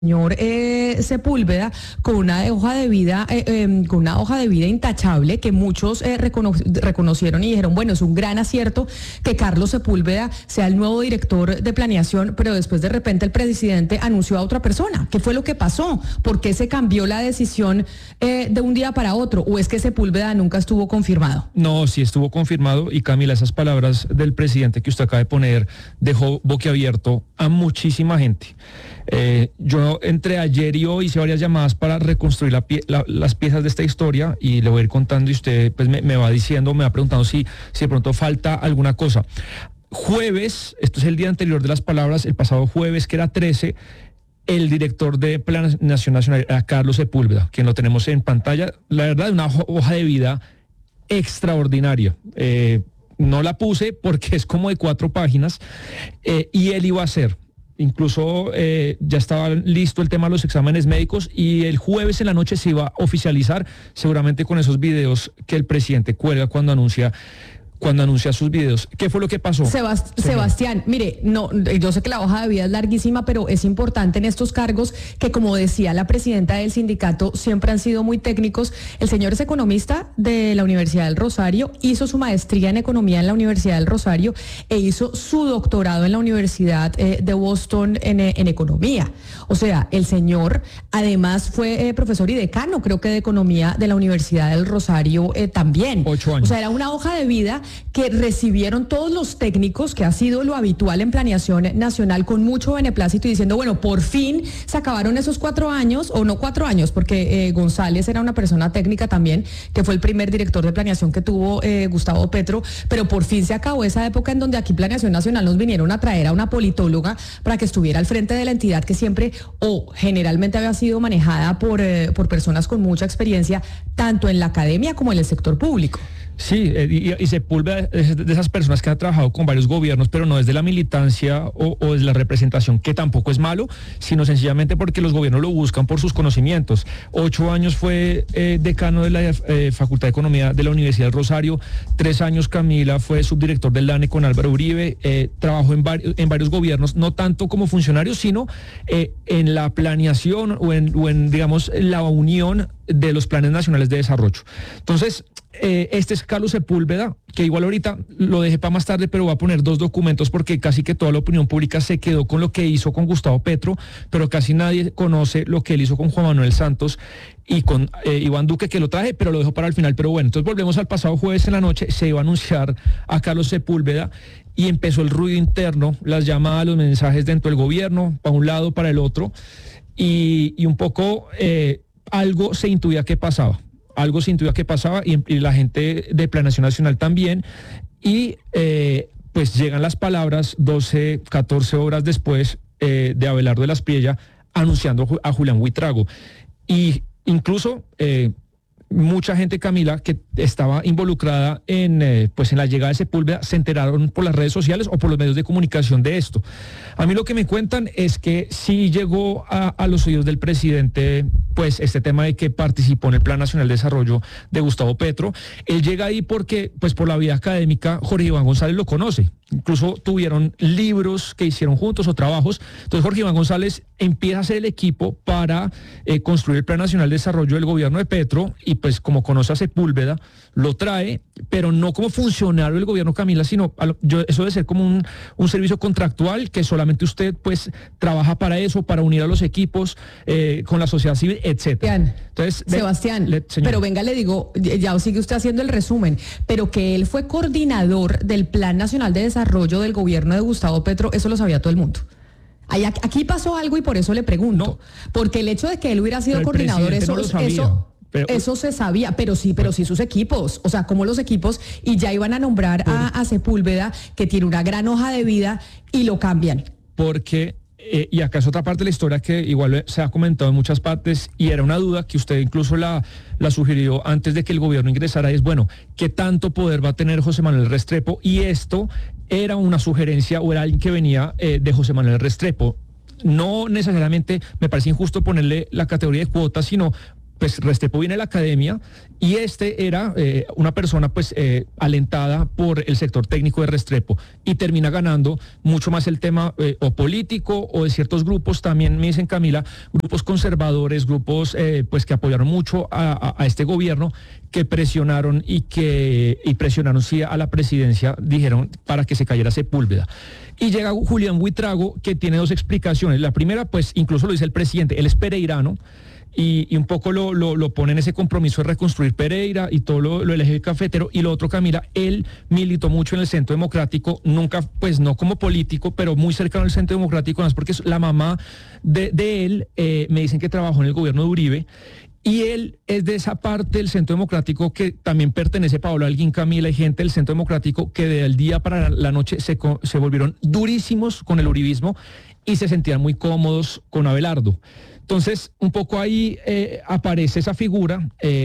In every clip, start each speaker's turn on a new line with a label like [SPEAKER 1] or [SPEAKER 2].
[SPEAKER 1] Señor Sepúlveda con una hoja de vida intachable que muchos reconocieron y dijeron, bueno, es un gran acierto que Carlos Sepúlveda sea el nuevo director de planeación, pero después de repente el presidente anunció a otra persona. ¿Qué fue lo que pasó? ¿Por qué se cambió la decisión de un día para otro? ¿O es que Sepúlveda nunca estuvo confirmado?
[SPEAKER 2] No, sí estuvo confirmado, y Camila, esas palabras del presidente que usted acaba de poner dejó boquiabierto a muchísima gente. Yo entre ayer y hoy hice varias llamadas para reconstruir las piezas de esta historia, y le voy a ir contando, y usted pues me va diciendo, me va preguntando si de pronto falta alguna cosa. Jueves, esto es el día anterior de las palabras, el pasado jueves, que era 13, el director de Planeación Nacional era Carlos Sepúlveda, quien lo tenemos en pantalla. La verdad, una hoja de vida extraordinaria. No la puse porque es como de 4 páginas, y él iba a ser. Incluso ya estaba listo el tema de los exámenes médicos, y el jueves en la noche se iba a oficializar, seguramente con esos videos que el presidente cuelga cuando anuncia sus videos. ¿Qué fue lo que pasó?
[SPEAKER 1] Sebastián, mire, no, yo sé que la hoja de vida es larguísima, pero es importante en estos cargos que, como decía la presidenta del sindicato, siempre han sido muy técnicos. El señor es economista de la Universidad del Rosario, hizo su maestría en economía en la Universidad del Rosario e hizo su doctorado en la Universidad de Boston en economía. O sea, el señor además fue profesor y decano, creo que de economía de la Universidad del Rosario también.
[SPEAKER 2] 8 años.
[SPEAKER 1] O sea, era una hoja de vida que recibieron todos los técnicos, que ha sido lo habitual en planeación nacional, con mucho beneplácito, y diciendo, bueno, por fin se acabaron esos 4 años, o no 4 años, porque González era una persona técnica también, que fue el primer director de planeación que tuvo Gustavo Petro, pero por fin se acabó esa época en donde aquí Planeación Nacional nos vinieron a traer a una politóloga para que estuviera al frente de la entidad que siempre o generalmente había sido manejada por personas con mucha experiencia, tanto en la academia como en el sector público.
[SPEAKER 2] Sí, y Sepúlveda es de esas personas que han trabajado con varios gobiernos, pero no desde la militancia o desde la representación, que tampoco es malo, sino sencillamente porque los gobiernos lo buscan por sus conocimientos. 8 años fue decano de la Facultad de Economía de la Universidad del Rosario. 3 años, Camila, fue subdirector del DANE con Álvaro Uribe. Trabajó en varios gobiernos, no tanto como funcionario, sino en la planeación o en digamos, la unión de los planes nacionales de desarrollo. Entonces, este es Carlos Sepúlveda, que igual ahorita lo dejé para más tarde, pero voy a poner 2 documentos porque casi que toda la opinión pública se quedó con lo que hizo con Gustavo Petro, pero casi nadie conoce lo que él hizo con Juan Manuel Santos y con Iván Duque, que lo traje, pero lo dejo para el final. Pero bueno, entonces volvemos al pasado jueves en la noche, se iba a anunciar a Carlos Sepúlveda, y empezó el ruido interno, las llamadas, los mensajes dentro del gobierno, para un lado, para el otro, y un poco algo se intuía que pasaba. Y la gente de Planeación Nacional también, y pues llegan las palabras 12, 14 horas después de Abelardo de la Espriella anunciando a Julián Buitrago, y incluso mucha gente, Camila, que estaba involucrada en la llegada de Sepúlveda, se enteraron por las redes sociales o por los medios de comunicación de esto. A mí lo que me cuentan es que sí llegó a los oídos del presidente pues este tema de que participó en el Plan Nacional de Desarrollo de Gustavo Petro. Él llega ahí porque pues por la vida académica Jorge Iván González lo conoce. Incluso tuvieron libros que hicieron juntos o trabajos. Entonces Jorge Iván González empieza a hacer el equipo para construir el Plan Nacional de Desarrollo del gobierno de Petro, y pues como conoce a Sepúlveda, lo trae, pero no como funcionario del gobierno, Camila, sino eso debe ser como un servicio contractual que solamente usted pues trabaja para eso, para unir a los equipos con la sociedad civil, etcétera.
[SPEAKER 1] Entonces, Sebastián, pero venga, le digo, ya sigue usted haciendo el resumen, pero que él fue coordinador del Plan Nacional de Desarrollo del gobierno de Gustavo Petro, eso lo sabía todo el mundo. Aquí pasó algo y por eso le pregunto, no, porque el hecho de que él hubiera sido coordinador, eso se sabía, pero sí sus equipos, o sea, como los equipos, y ya iban a nombrar a Sepúlveda, que tiene una gran hoja de vida, y lo cambian.
[SPEAKER 2] Porque y acá es otra parte de la historia que igual se ha comentado en muchas partes, y era una duda que usted incluso la sugirió antes de que el gobierno ingresara, es bueno, ¿qué tanto poder va a tener José Manuel Restrepo? Y esto era una sugerencia o era alguien que venía de José Manuel Restrepo. No necesariamente me parece injusto ponerle la categoría de cuotas, sino pues Restrepo viene de la academia y este era una persona pues alentada por el sector técnico de Restrepo y termina ganando mucho más el tema o político o de ciertos grupos, también me dicen Camila, grupos conservadores, grupos pues que apoyaron mucho a este gobierno, que presionaron y presionaron sí a la presidencia, dijeron, para que se cayera Sepúlveda. Y llega Julián Buitrago, que tiene dos explicaciones. La primera, pues incluso lo dice el presidente, él es pereirano, y un poco lo pone en ese compromiso de reconstruir Pereira y todo lo del eje cafetero. Y lo otro, Camila, él militó mucho en el Centro Democrático, nunca, pues no como político, pero muy cercano al Centro Democrático, además porque la mamá de él, me dicen que trabajó en el gobierno de Uribe, y él es de esa parte del Centro Democrático que también pertenece Paola Holguín, Camila, y gente del Centro Democrático que del día para la noche se volvieron durísimos con el uribismo y se sentían muy cómodos con Abelardo. Entonces, un poco ahí aparece esa figura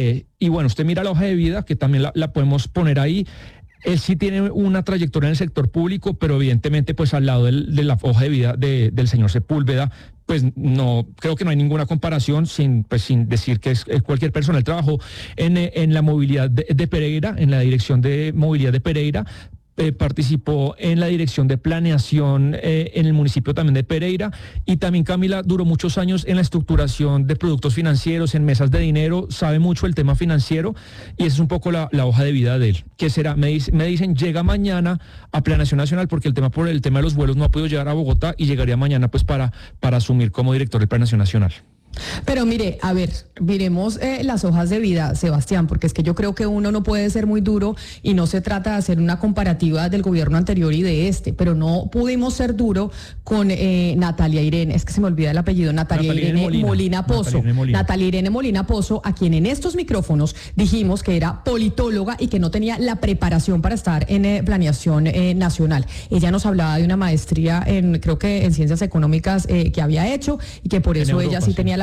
[SPEAKER 2] y bueno, usted mira la hoja de vida, que también la podemos poner ahí. Él sí tiene una trayectoria en el sector público, pero evidentemente pues al lado de la hoja de vida del señor Sepúlveda, pues no, creo que no hay ninguna comparación, sin decir que es cualquier persona. Él trabajó en la movilidad de Pereira, en la dirección de movilidad de Pereira, participó en la dirección de planeación en el municipio también de Pereira, y también Camila duró muchos años en la estructuración de productos financieros, en mesas de dinero, sabe mucho el tema financiero, y esa es un poco la hoja de vida de él. Que será, me dicen, llega mañana a Planeación Nacional porque por el tema de los vuelos no ha podido llegar a Bogotá y llegaría mañana pues para asumir como director de Planeación Nacional.
[SPEAKER 1] Pero mire, a ver, miremos las hojas de vida, Sebastián, porque es que yo creo que uno no puede ser muy duro y no se trata de hacer una comparativa del gobierno anterior y de este, pero no pudimos ser duro con Natalia Irene, es que se me olvida el apellido, Natalia Irene Molina Pozo. Natalia Irene Molina Pozo, a quien en estos micrófonos dijimos que era politóloga y que no tenía la preparación para estar en Planeación Nacional. Ella nos hablaba de una maestría creo que en Ciencias Económicas que había hecho y que por eso ella sí tenía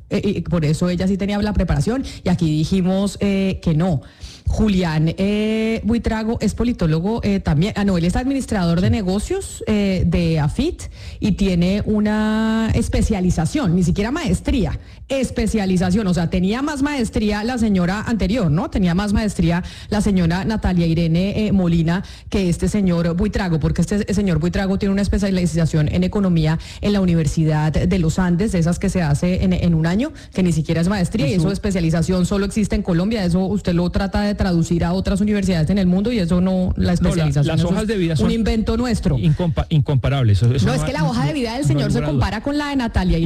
[SPEAKER 1] por eso ella sí tenía la preparación, y aquí dijimos que no. Julián Buitrago es politólogo también. No, él es administrador de negocios de AFIT y tiene una especialización, ni siquiera maestría, especialización. O sea, tenía más maestría la señora anterior, ¿no? Tenía más maestría la señora Natalia Irene Molina que este señor Buitrago, porque este señor Buitrago tiene una especialización en economía en la Universidad de los Andes, de esas que se hace en un año, que ni siquiera es maestría, y eso de especialización solo existe en Colombia. Eso usted lo trata de traducir a otras universidades en el mundo y eso no, la especialización.
[SPEAKER 2] Las hojas de vida son
[SPEAKER 1] un invento nuestro.
[SPEAKER 2] Incomparables. Eso
[SPEAKER 1] no, es que la hoja de vida del señor se compara con la de Natalia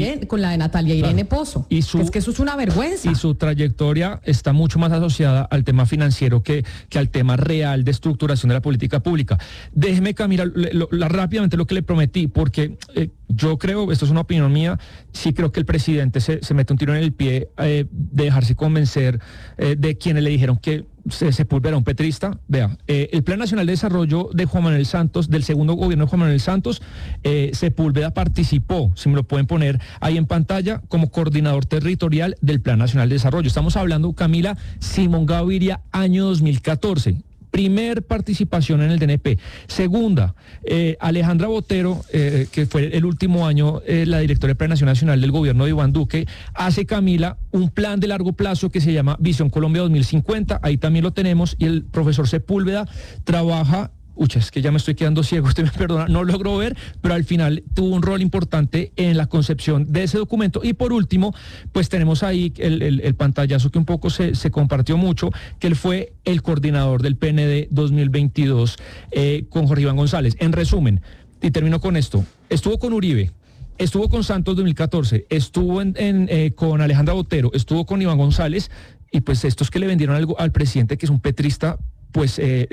[SPEAKER 1] Irene Pozo. Es que eso es una vergüenza.
[SPEAKER 2] Y su trayectoria está mucho más asociada al tema financiero que al tema real de estructuración de la política pública. Déjeme, Camila, rápidamente lo que le prometí, porque yo creo, esto es una opinión mía, sí creo que el presidente se mete un tiro en el pie de dejarse convencer de quienes le dijeron que Sepúlveda era un petrista. Vea, el Plan Nacional de Desarrollo de Juan Manuel Santos, del segundo gobierno de Juan Manuel Santos, Sepúlveda participó, si me lo pueden poner ahí en pantalla, como coordinador territorial del Plan Nacional de Desarrollo. Estamos hablando, Camila, Simón Gaviria, año 2014. Primer participación en el DNP. Segunda, Alejandra Botero, que fue el último año la directora de Planeación Nacional del gobierno de Iván Duque, hace, Camila, un plan de largo plazo que se llama Visión Colombia 2050, ahí también lo tenemos, y el profesor Sepúlveda trabaja. Es que ya me estoy quedando ciego, usted me perdona, no logro ver, pero al final tuvo un rol importante en la concepción de ese documento. Y por último, pues tenemos ahí el pantallazo que un poco se compartió mucho, que él fue el coordinador del PND 2022 con Jorge Iván González. En resumen, y termino con esto, estuvo con Uribe, estuvo con Santos 2014, estuvo con Alejandra Botero, estuvo con Iván González, y pues estos que le vendieron algo al presidente, que es un petrista, pues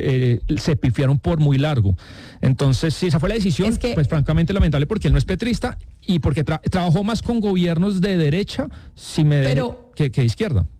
[SPEAKER 2] se pifiaron por muy largo. Entonces, si esa fue la decisión, pues francamente lamentable, porque él no es petrista y porque trabajó más con gobiernos de derecha que de izquierda.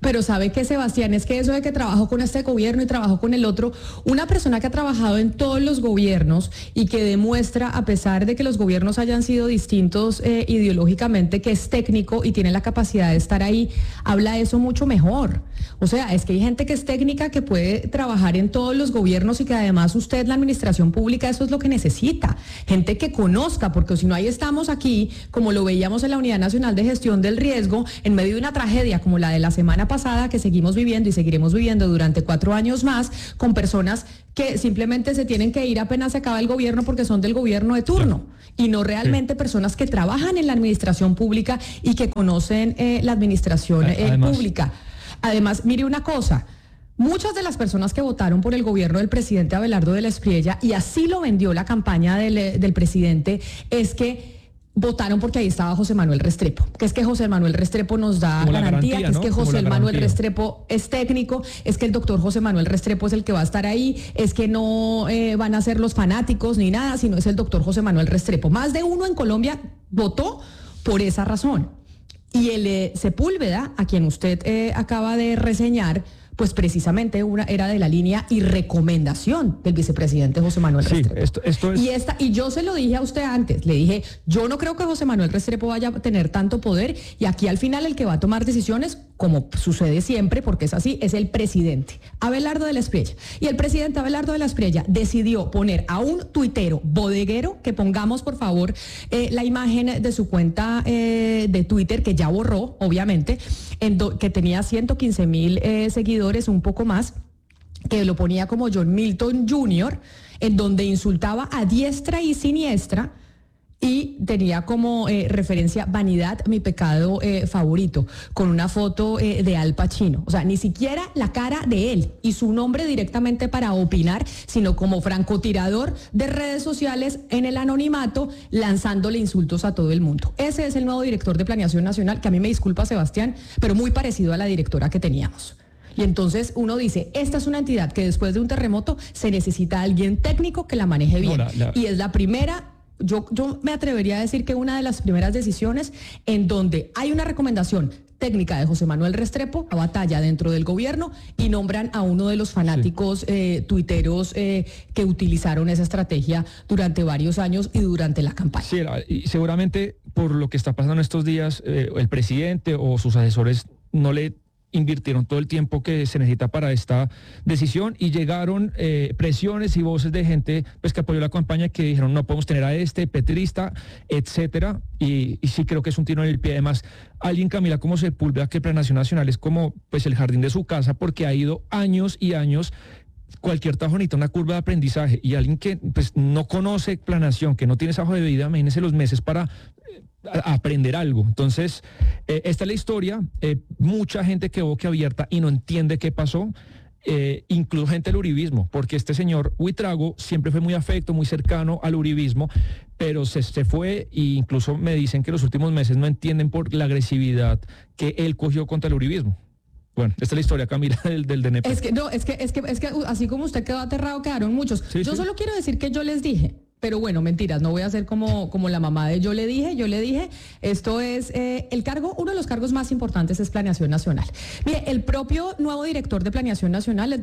[SPEAKER 1] Pero sabe que, Sebastián, es que eso de que trabajo con este gobierno y trabajo con el otro, una persona que ha trabajado en todos los gobiernos y que demuestra, a pesar de que los gobiernos hayan sido distintos ideológicamente, que es técnico y tiene la capacidad de estar ahí, habla eso mucho mejor. O sea, es que hay gente que es técnica, que puede trabajar en todos los gobiernos y que además usted, la administración pública, eso es lo que necesita. Gente que conozca, porque si no, ahí estamos aquí, como lo veíamos en la Unidad Nacional de Gestión del Riesgo, en medio de una tragedia como la de la semana pasada, que seguimos viviendo y seguiremos viviendo durante 4 años más, con personas que simplemente se tienen que ir apenas se acaba el gobierno porque son del gobierno de turno, y no realmente personas que trabajan en la administración pública y que conocen la administración pública. Además, mire una cosa, muchas de las personas que votaron por el gobierno del presidente Abelardo de la Espriella, y así lo vendió la campaña del presidente, es que votaron porque ahí estaba José Manuel Restrepo, que es que José Manuel Restrepo nos da garantía, que es que José Manuel Restrepo es técnico, es que el doctor José Manuel Restrepo es el que va a estar ahí, es que no van a ser los fanáticos ni nada, sino es el doctor José Manuel Restrepo. Más de uno en Colombia votó por esa razón. Y el Sepúlveda, a quien usted acaba de reseñar, pues precisamente era de la línea y recomendación del vicepresidente José Manuel Restrepo.
[SPEAKER 2] Esto es...
[SPEAKER 1] Y yo se lo dije a usted antes, le dije, yo no creo que José Manuel Restrepo vaya a tener tanto poder, y aquí al final el que va a tomar decisiones, como sucede siempre, porque es así, es el presidente Abelardo de la Espriella. Y el presidente Abelardo de la Espriella decidió poner a un tuitero bodeguero, que pongamos por favor la imagen de su cuenta de Twitter, que ya borró, obviamente, que tenía 115,000 seguidores, un poco más, que lo ponía como John Milton Jr., en donde insultaba a diestra y siniestra, y tenía como referencia vanidad, mi pecado favorito, con una foto de Al Pacino. O sea, ni siquiera la cara de él y su nombre directamente para opinar, sino como francotirador de redes sociales en el anonimato, lanzándole insultos a todo el mundo. Ese es el nuevo director de Planeación Nacional, que a mí me disculpa, Sebastián, pero muy parecido a la directora que teníamos. Y entonces uno dice, esta es una entidad que después de un terremoto se necesita alguien técnico que la maneje bien. Y es la primera... Yo me atrevería a decir que una de las primeras decisiones en donde hay una recomendación técnica de José Manuel Restrepo, a batalla dentro del gobierno, y nombran a uno de los fanáticos tuiteros que utilizaron esa estrategia durante varios años y durante la campaña.
[SPEAKER 2] Sí, y seguramente por lo que está pasando estos días, el presidente o sus asesores no le invirtieron todo el tiempo que se necesita para esta decisión, y llegaron presiones y voces de gente pues que apoyó la campaña, que dijeron no podemos tener a este petrista, etcétera, y sí creo que es un tiro en el pie. Además, alguien, Camila, como Sepúlveda, que Planeación Nacional es como pues el jardín de su casa, porque ha ido años y años. Cualquier trabajo necesita una curva de aprendizaje, y alguien que pues no conoce planeación, que no tiene esa hoja de vida, imagínense los meses para aprender algo. Entonces, esta es la historia. Mucha gente quedó boquiabierta y no entiende qué pasó, incluso gente del uribismo, porque este señor Buitrago siempre fue muy afecto, muy cercano al uribismo, pero se fue, e incluso me dicen que los últimos meses no entienden por la agresividad que él cogió contra el uribismo. Bueno, esta es la historia, Camila, del DNP.
[SPEAKER 1] Es que así como usted quedó aterrado, quedaron muchos. Yo solo quiero decir que yo les dije, pero bueno, mentiras, no voy a ser como la mamá de yo le dije, esto es el cargo, uno de los cargos más importantes es Planeación Nacional. Mire, el propio nuevo director de Planeación Nacional, el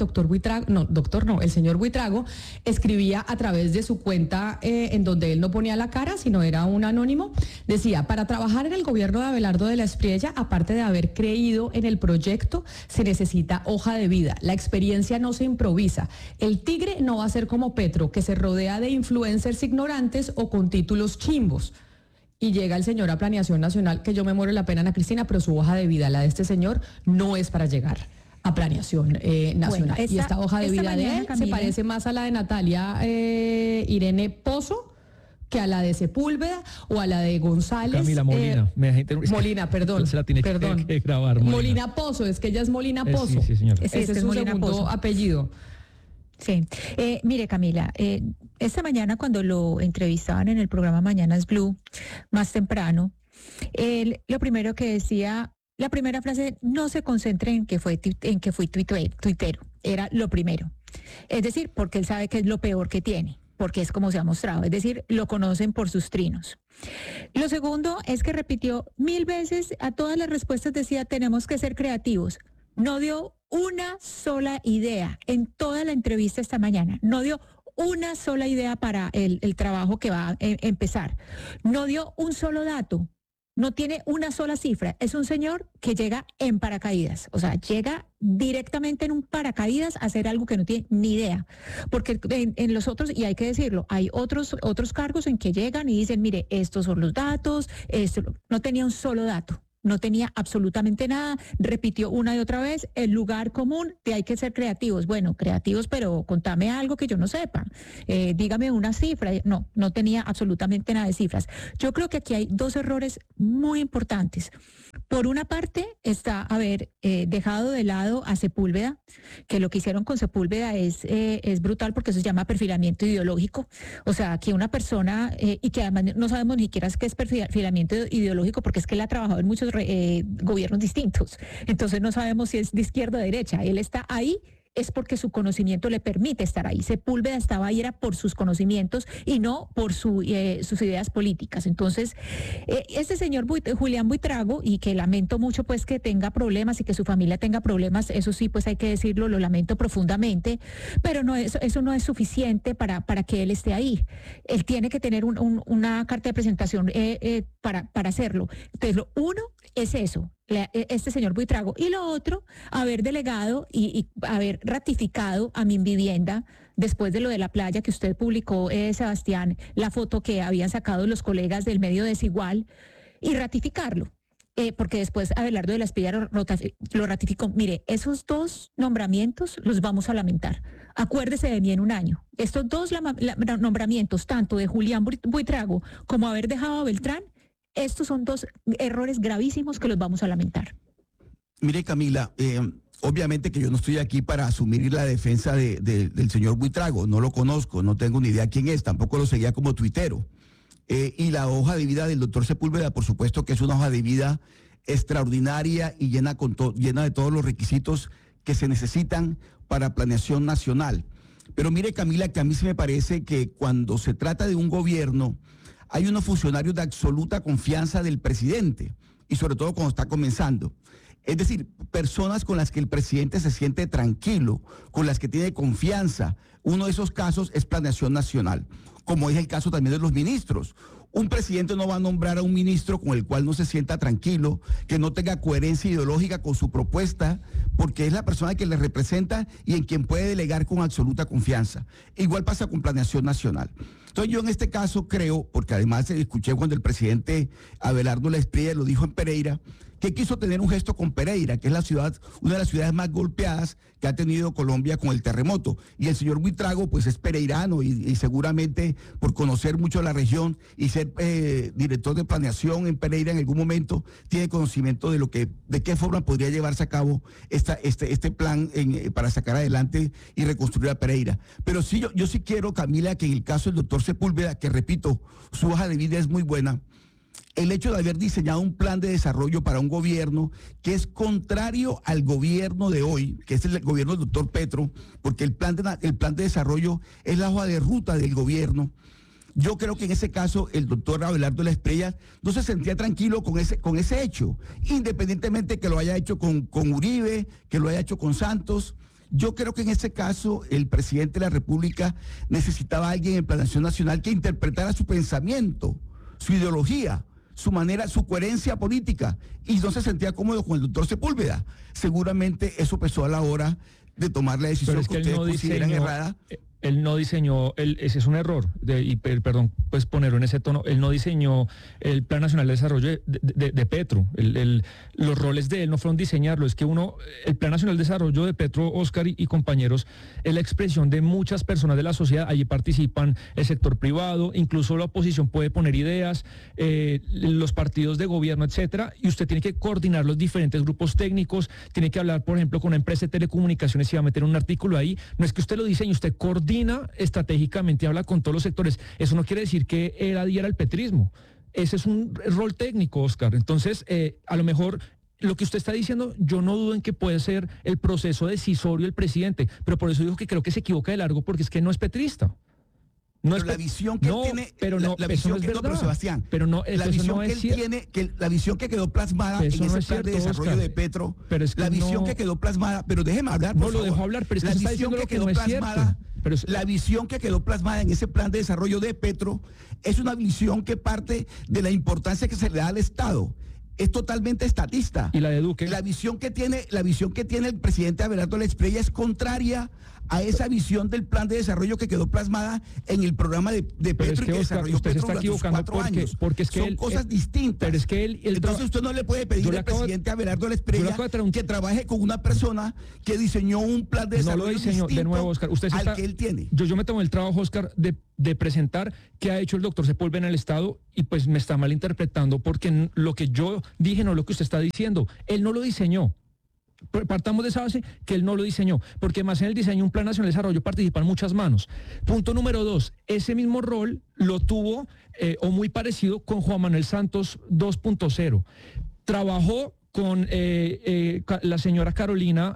[SPEAKER 1] el señor Buitrago, escribía a través de su cuenta, en donde él no ponía la cara, sino era un anónimo, decía, para trabajar en el gobierno de Abelardo de la Espriella, aparte de haber creído en el proyecto, se necesita hoja de vida, la experiencia no se improvisa, el tigre no va a ser como Petro, que se rodea de influencers ignorantes o con títulos chimbos. Y llega el señor a Planeación Nacional, que yo me muero la pena, Ana Cristina, pero su hoja de vida, la de este señor, no es para llegar a Planeación Nacional. Bueno, y esta hoja de vida de él, Camila, se parece más a la de Natalia Irene Pozo que a la de Sepúlveda o a la de González.
[SPEAKER 2] Camila Molina.
[SPEAKER 1] Molina, perdón.
[SPEAKER 2] Se la tiene que grabar.
[SPEAKER 1] Molina Pozo, es que ella es Molina Pozo.
[SPEAKER 2] Sí, señora.
[SPEAKER 1] Ese es su segundo apellido.
[SPEAKER 3] Sí. Mire, Camila, esta mañana cuando lo entrevistaban en el programa Mañanas Blue, más temprano, lo primero que decía, la primera frase, no se concentre en que fui tuitero, era lo primero. Es decir, porque él sabe que es lo peor que tiene, porque es como se ha mostrado, es decir, lo conocen por sus trinos. Lo segundo es que repitió 1000 veces, a todas las respuestas decía, tenemos que ser creativos. no dio una sola idea en toda la entrevista esta mañana, no dio una sola idea para el trabajo que va a empezar, no dio un solo dato. No tiene una sola cifra. Es un señor que llega en paracaídas. O sea, llega directamente en un paracaídas a hacer algo que no tiene ni idea. Porque en los otros, y hay que decirlo, hay otros cargos en que llegan y dicen, mire, estos son los datos, esto no tenía un solo dato. No tenía absolutamente nada, repitió una y otra vez el lugar común de hay que ser creativos. Bueno, creativos, pero contame algo que yo no sepa. Dígame una cifra. No tenía absolutamente nada de cifras. Yo creo que aquí hay dos errores muy importantes. Por una parte está haber dejado de lado a Sepúlveda, que lo que hicieron con Sepúlveda es brutal porque eso se llama perfilamiento ideológico. O sea, que una persona, y que además no sabemos ni siquiera qué es perfilamiento ideológico porque es que él ha trabajado en muchos gobiernos distintos. Entonces no sabemos si es de izquierda o derecha. Él está ahí es porque su conocimiento le permite estar ahí. Sepúlveda estaba ahí era por sus conocimientos y no por sus ideas políticas. Entonces, este señor Julián Buitrago, y que lamento mucho pues que tenga problemas y que su familia tenga problemas, eso sí pues hay que decirlo, lo lamento profundamente, pero eso no es suficiente para que él esté ahí. Él tiene que tener una carta de presentación para hacerlo. Entonces, lo uno es eso, este señor Buitrago. Y lo otro, haber delegado y haber ratificado a Minvivienda después de lo de la playa que usted publicó, Sebastián, la foto que habían sacado los colegas del medio Desigual, y ratificarlo. Porque después Abelardo de la Espriella lo ratificó. Mire, esos dos nombramientos los vamos a lamentar. Acuérdese de mí en un año. Estos dos nombramientos, tanto de Julián Buitrago como haber dejado a Beltrán, estos son dos errores gravísimos que los vamos a lamentar.
[SPEAKER 4] Mire, Camila, obviamente que yo no estoy aquí para asumir la defensa del señor Buitrago. No lo conozco, no tengo ni idea quién es, tampoco lo seguía como tuitero. Y la hoja de vida del doctor Sepúlveda, por supuesto que es una hoja de vida extraordinaria y llena de todos los requisitos que se necesitan para planeación nacional. Pero mire, Camila, que a mí sí me parece que cuando se trata de un gobierno, hay unos funcionarios de absoluta confianza del presidente, y sobre todo cuando está comenzando. Es decir, personas con las que el presidente se siente tranquilo, con las que tiene confianza. Uno de esos casos es planeación nacional, como es el caso también de los ministros. Un presidente no va a nombrar a un ministro con el cual no se sienta tranquilo, que no tenga coherencia ideológica con su propuesta, porque es la persona que le representa y en quien puede delegar con absoluta confianza. Igual pasa con planeación nacional. Entonces yo en este caso creo, porque además escuché cuando el presidente Abelardo de la Espriella lo dijo en Pereira, que quiso tener un gesto con Pereira, que es la ciudad, una de las ciudades más golpeadas que ha tenido Colombia con el terremoto. Y el señor Buitrago, pues es pereirano y seguramente por conocer mucho la región y ser director de planeación en Pereira en algún momento, tiene conocimiento de qué forma podría llevarse a cabo este plan para sacar adelante y reconstruir a Pereira. Pero sí, yo sí quiero, Camila, que en el caso del doctor Sepúlveda, que repito, su hoja de vida es muy buena, el hecho de haber diseñado un plan de desarrollo para un gobierno que es contrario al gobierno de hoy, que es el gobierno del doctor Petro, porque el plan de desarrollo es la hoja de ruta del gobierno. Yo creo que en ese caso el doctor Abelardo de la Espriella no se sentía tranquilo con ese hecho, independientemente que lo haya hecho con Uribe, que lo haya hecho con Santos. Yo creo que en ese caso el presidente de la República necesitaba a alguien en Planeación Nacional que interpretara su pensamiento, su ideología, su manera, su coherencia política, y no se sentía cómodo con el doctor Sepúlveda. Seguramente eso pesó a la hora de tomar la decisión que ustedes consideran errada.
[SPEAKER 2] Él no diseñó, ese es un error, perdón, pues ponerlo en ese tono, él no diseñó el Plan Nacional de Desarrollo de Petro, los roles de él no fueron diseñarlo, es que el Plan Nacional de Desarrollo de Petro, Oscar y compañeros, es la expresión de muchas personas de la sociedad, allí participan el sector privado, incluso la oposición puede poner ideas, los partidos de gobierno, etcétera, y usted tiene que coordinar los diferentes grupos técnicos, tiene que hablar, por ejemplo, con una empresa de telecomunicaciones y va a meter un artículo ahí, no es que usted lo diseñe, usted coordina estratégicamente, habla con todos los sectores. Eso no quiere decir que él adhiera al petrismo. Ese es un rol técnico, Oscar. Entonces, a lo mejor lo que usted está diciendo, yo no dudo en que puede ser el proceso decisorio del presidente, pero por eso digo que creo que se equivoca de largo porque es que no es petrista. No
[SPEAKER 4] pero la visión que tiene,
[SPEAKER 2] pero no,
[SPEAKER 4] la
[SPEAKER 2] eso
[SPEAKER 4] visión
[SPEAKER 2] no es
[SPEAKER 4] que
[SPEAKER 2] verdad.
[SPEAKER 4] pero Sebastián,
[SPEAKER 2] pero no,
[SPEAKER 4] la visión que él tiene, la visión que quedó plasmada en ese plan de desarrollo de Petro, la visión que quedó plasmada, pero déjeme hablar, por favor.
[SPEAKER 2] No lo dejo hablar, pero es que
[SPEAKER 4] la
[SPEAKER 2] está
[SPEAKER 4] visión
[SPEAKER 2] diciendo
[SPEAKER 4] que
[SPEAKER 2] lo que
[SPEAKER 4] quedó
[SPEAKER 2] no es
[SPEAKER 4] plasmada,
[SPEAKER 2] cierto.
[SPEAKER 4] la visión que quedó plasmada en ese plan de desarrollo de Petro es una visión que parte de la importancia que se le da al Estado. Es totalmente estatista.
[SPEAKER 2] ¿Y la de Duque?
[SPEAKER 4] La visión que tiene el presidente Abelardo Lesprella es contraria a esa visión del plan de desarrollo que quedó plasmada en el programa de Petro,
[SPEAKER 2] es que,
[SPEAKER 4] y que desarrolló
[SPEAKER 2] usted
[SPEAKER 4] Petro
[SPEAKER 2] se está
[SPEAKER 4] durante sus 4 años.
[SPEAKER 2] Porque es que
[SPEAKER 4] son cosas distintas.
[SPEAKER 2] Pero es que
[SPEAKER 4] entonces usted no le puede pedir al presidente Abelardo Lesprella que trabaje con una persona que diseñó un plan de desarrollo distinto
[SPEAKER 2] de nuevo, Oscar,
[SPEAKER 4] al que él tiene.
[SPEAKER 2] Yo me tomo el trabajo, Oscar, de presentar qué ha hecho el doctor Sepúlveda en el Estado, y pues me está malinterpretando, porque lo que yo dije no es lo que usted está diciendo. Él no lo diseñó. Partamos de esa base que él no lo diseñó, porque más en el diseño un plan nacional de desarrollo participan muchas manos. Punto número 2, ese mismo rol lo tuvo o muy parecido con Juan Manuel Santos 2.0. Trabajó con la señora Carolina,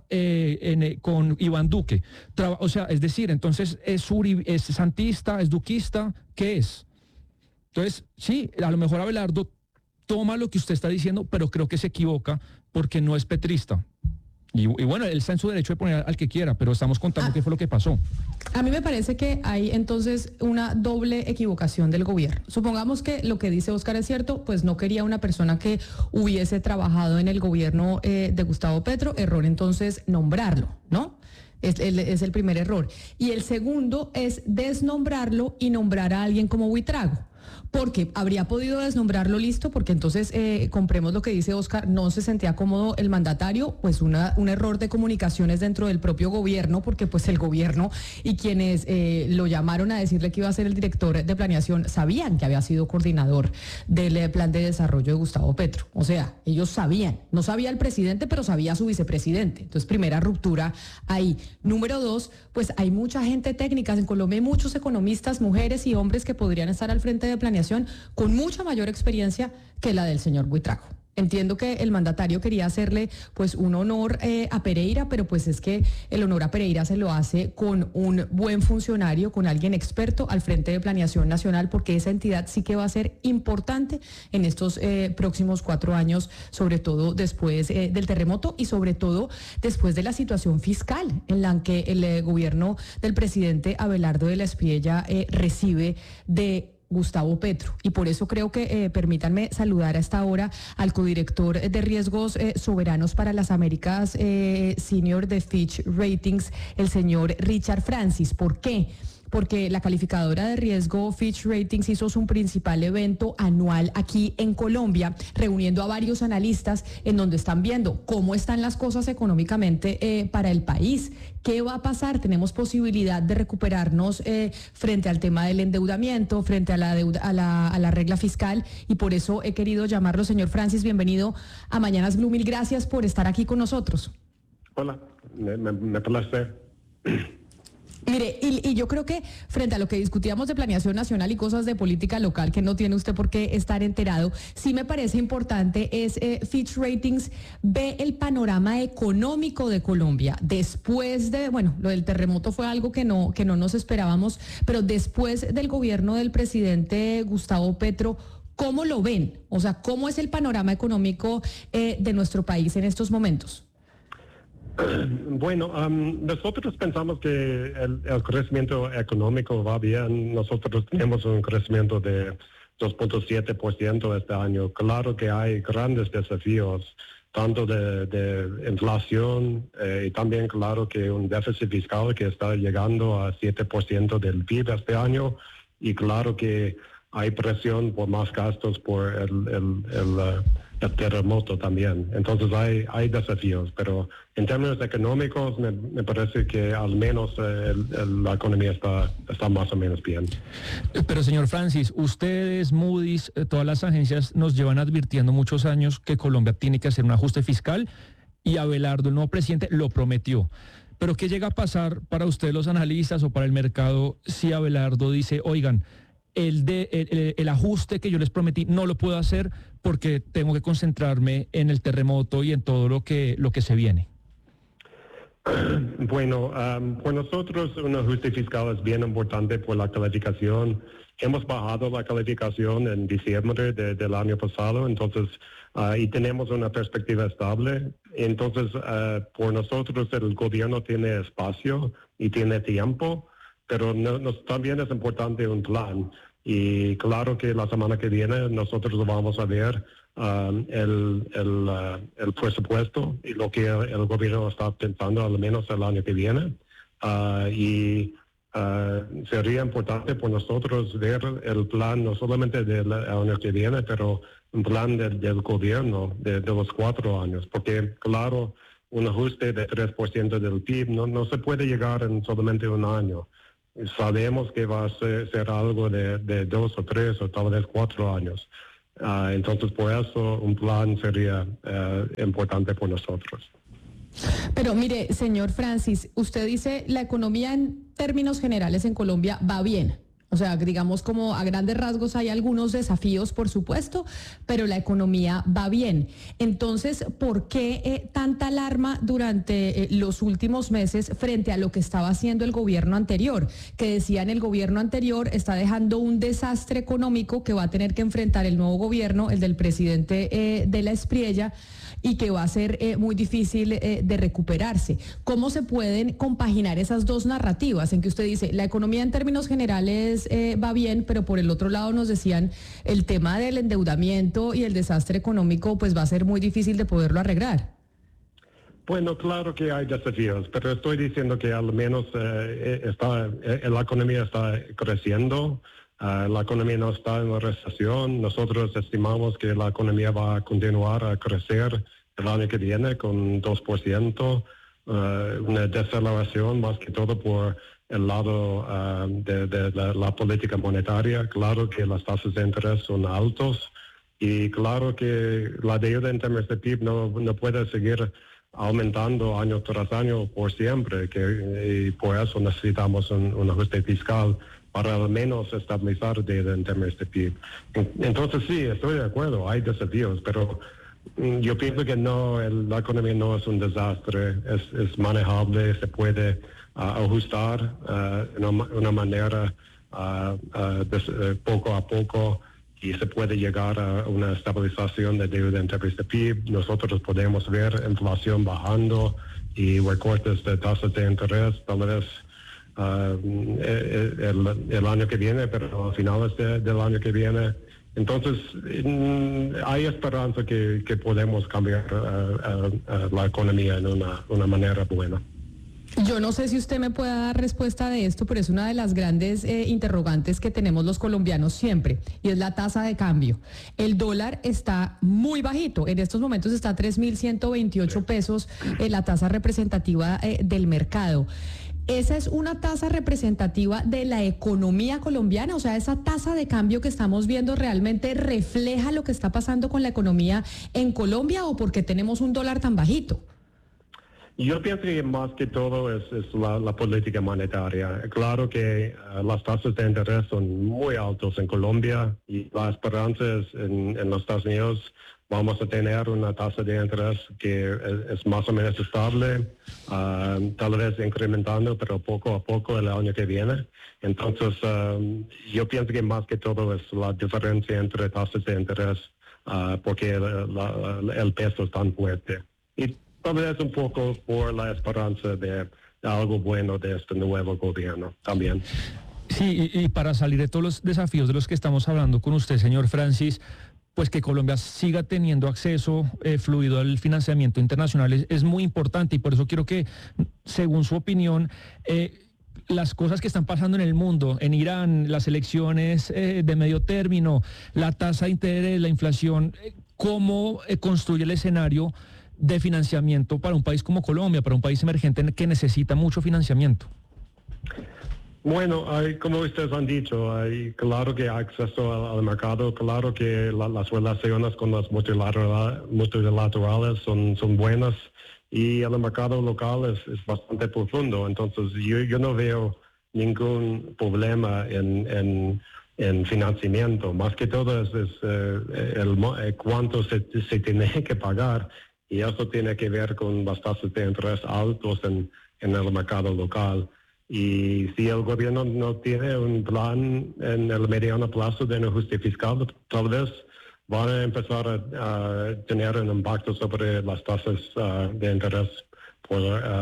[SPEAKER 2] con Iván Duque. O sea, es decir, entonces es santista, es duquista, ¿qué es? Entonces, sí, a lo mejor Abelardo toma lo que usted está diciendo, pero creo que se equivoca porque no es petrista. Y bueno, él está en su derecho de poner al que quiera, pero estamos contando qué fue lo que pasó.
[SPEAKER 1] A mí me parece que hay entonces una doble equivocación del gobierno. Supongamos que lo que dice Oscar es cierto, pues no quería una persona que hubiese trabajado en el gobierno de Gustavo Petro, error entonces nombrarlo, ¿no? Es el primer error. Y el segundo es desnombrarlo y nombrar a alguien como Buitrago. Porque habría podido desnombrarlo, listo, porque entonces compremos lo que dice Oscar, no se sentía cómodo el mandatario, pues un error de comunicaciones dentro del propio gobierno, porque pues el gobierno y quienes lo llamaron a decirle que iba a ser el director de planeación sabían que había sido coordinador del plan de desarrollo de Gustavo Petro. O sea, ellos sabían, no sabía el presidente, pero sabía su vicepresidente. Entonces, primera ruptura ahí. Número 2, pues hay mucha gente técnica. En Colombia hay muchos economistas, mujeres y hombres que podrían estar al frente de planeación con mucha mayor experiencia que la del señor Buitrago. Entiendo que el mandatario quería hacerle pues un honor a Pereira, pero pues es que el honor a Pereira se lo hace con un buen funcionario, con alguien experto al frente de Planeación Nacional, porque esa entidad sí que va a ser importante en estos próximos 4 años, sobre todo después del terremoto y sobre todo después de la situación fiscal en la que el gobierno del presidente Abelardo de Lesprella recibe de Gustavo Petro. Y por eso creo que permítanme saludar a esta hora al codirector de riesgos soberanos para las Américas senior de Fitch Ratings, el señor Richard Francis. ¿Por qué? Porque la calificadora de riesgo Fitch Ratings hizo su principal evento anual aquí en Colombia, reuniendo a varios analistas en donde están viendo cómo están las cosas económicamente para el país. ¿Qué va a pasar? Tenemos posibilidad de recuperarnos frente al tema del endeudamiento, frente a la deuda, a la regla fiscal, y por eso he querido llamarlo. Señor Francis, bienvenido a Mañanas Blue. Mil gracias por estar aquí con nosotros.
[SPEAKER 5] Hola, me place.
[SPEAKER 1] Mire, y yo creo que frente a lo que discutíamos de planeación nacional y cosas de política local que no tiene usted por qué estar enterado, sí me parece importante es Fitch Ratings ve el panorama económico de Colombia después de, bueno, lo del terremoto fue algo que no nos esperábamos, pero después del gobierno del presidente Gustavo Petro, ¿cómo lo ven? O sea, ¿cómo es el panorama económico de nuestro país en estos momentos?
[SPEAKER 5] Bueno, nosotros pensamos que el crecimiento económico va bien. Nosotros tenemos un crecimiento de 2.7% este año. Claro que hay grandes desafíos, tanto de inflación y también claro que un déficit fiscal que está llegando a 7% del PIB este año, y claro que hay presión por más gastos por el terremoto también. Entonces hay desafíos, pero en términos económicos me parece que al menos la economía está más o menos bien.
[SPEAKER 2] Pero señor Francis, ustedes, Moody's, todas las agencias nos llevan advirtiendo muchos años que Colombia tiene que hacer un ajuste fiscal, y Abelardo, el nuevo presidente, lo prometió. Pero ¿qué llega a pasar para ustedes los analistas o para el mercado si Abelardo dice, oigan, el ajuste que yo les prometí no lo puedo hacer porque tengo que concentrarme en el terremoto y en todo lo que se viene?
[SPEAKER 5] Bueno, por nosotros un ajuste fiscal es bien importante por la calificación. Hemos bajado la calificación en diciembre del año pasado, entonces, y tenemos una perspectiva estable. Entonces, por nosotros el gobierno tiene espacio y tiene tiempo, pero también es importante un plan. Y claro que la semana que viene nosotros vamos a ver el presupuesto y lo que el gobierno está pensando al menos el año que viene. Sería importante por nosotros ver el plan no solamente del año que viene, pero un plan del gobierno de los 4 años, porque claro, un ajuste de 3% del PIB no se puede llegar en solamente un año. Sabemos que va a ser algo de 2 o 3 o tal vez 4 años. Entonces, por eso un plan sería importante por nosotros.
[SPEAKER 1] Pero mire, señor Francis, usted dice la economía en términos generales en Colombia va bien. O sea, digamos como a grandes rasgos hay algunos desafíos, por supuesto, pero la economía va bien. Entonces, ¿por qué tanta alarma durante los últimos meses frente a lo que estaba haciendo el gobierno anterior? Que decían el gobierno anterior está dejando un desastre económico que va a tener que enfrentar el nuevo gobierno, el del presidente de la Espriella, y que va a ser muy difícil de recuperarse. ¿Cómo se pueden compaginar esas dos narrativas en que usted dice la economía en términos generales va bien, pero por el otro lado nos decían el tema del endeudamiento y el desastre económico pues va a ser muy difícil de poderlo arreglar?
[SPEAKER 5] Bueno, claro que hay desafíos, pero estoy diciendo que al menos la economía está creciendo. La economía no está en la recesión. Nosotros estimamos que la economía va a continuar a crecer el año que viene con 2%, una desaceleración más que todo por el lado de la política monetaria. Claro que las tasas de interés son altos y claro que la deuda en términos de PIB no puede seguir aumentando año tras año por siempre, y por eso necesitamos un ajuste fiscal para al menos estabilizar deuda en términos de PIB. Entonces sí, estoy de acuerdo, hay desafíos, pero yo pienso que la economía no es un desastre, es manejable, se puede ajustar de una manera poco a poco y se puede llegar a una estabilización de deuda en términos de PIB. Nosotros podemos ver inflación bajando y recortes de tasas de interés, tal vez el año que viene, pero a finales del año que viene. Entonces, hay esperanza que podemos cambiar la economía en una manera buena.
[SPEAKER 1] Yo no sé si usted me pueda dar respuesta de esto, pero es una de las grandes interrogantes que tenemos los colombianos siempre, y es la tasa de cambio. El dólar está muy bajito, en estos momentos está a 3.128 pesos la tasa representativa del mercado. ¿Esa es una tasa representativa de la economía colombiana? O sea, ¿esa tasa de cambio que estamos viendo realmente refleja lo que está pasando con la economía en Colombia o porque tenemos un dólar tan bajito?
[SPEAKER 5] Yo pienso que más que todo es la política monetaria. Claro que las tasas de interés son muy altas en Colombia y la esperanza es en los Estados Unidos vamos a tener una tasa de interés que es más o menos estable, tal vez incrementando, pero poco a poco el año que viene. Entonces, yo pienso que más que todo es la diferencia entre tasas de interés, porque el peso es tan fuerte. Y tal vez un poco por la esperanza de algo bueno de este nuevo gobierno también.
[SPEAKER 2] Sí, y para salir de todos los desafíos de los que estamos hablando con usted, señor Francis, pues que Colombia siga teniendo acceso fluido al financiamiento internacional es muy importante, y por eso quiero que, según su opinión, las cosas que están pasando en el mundo, en Irán, las elecciones de medio término, la tasa de interés, la inflación, ¿cómo construye el escenario de financiamiento para un país como Colombia, para un país emergente que necesita mucho financiamiento?
[SPEAKER 5] Bueno, como ustedes han dicho, claro que hay acceso al mercado, claro que las relaciones con las multilaterales son buenas y el mercado local es bastante profundo. Entonces, yo no veo ningún problema en financiamiento. Más que todo es cuánto se tiene que pagar Y eso tiene que ver con las tasas de interés altos en el mercado local. Y si el gobierno no tiene un plan en el mediano plazo de ajuste fiscal, tal vez van a empezar a tener un impacto sobre las tasas de interés por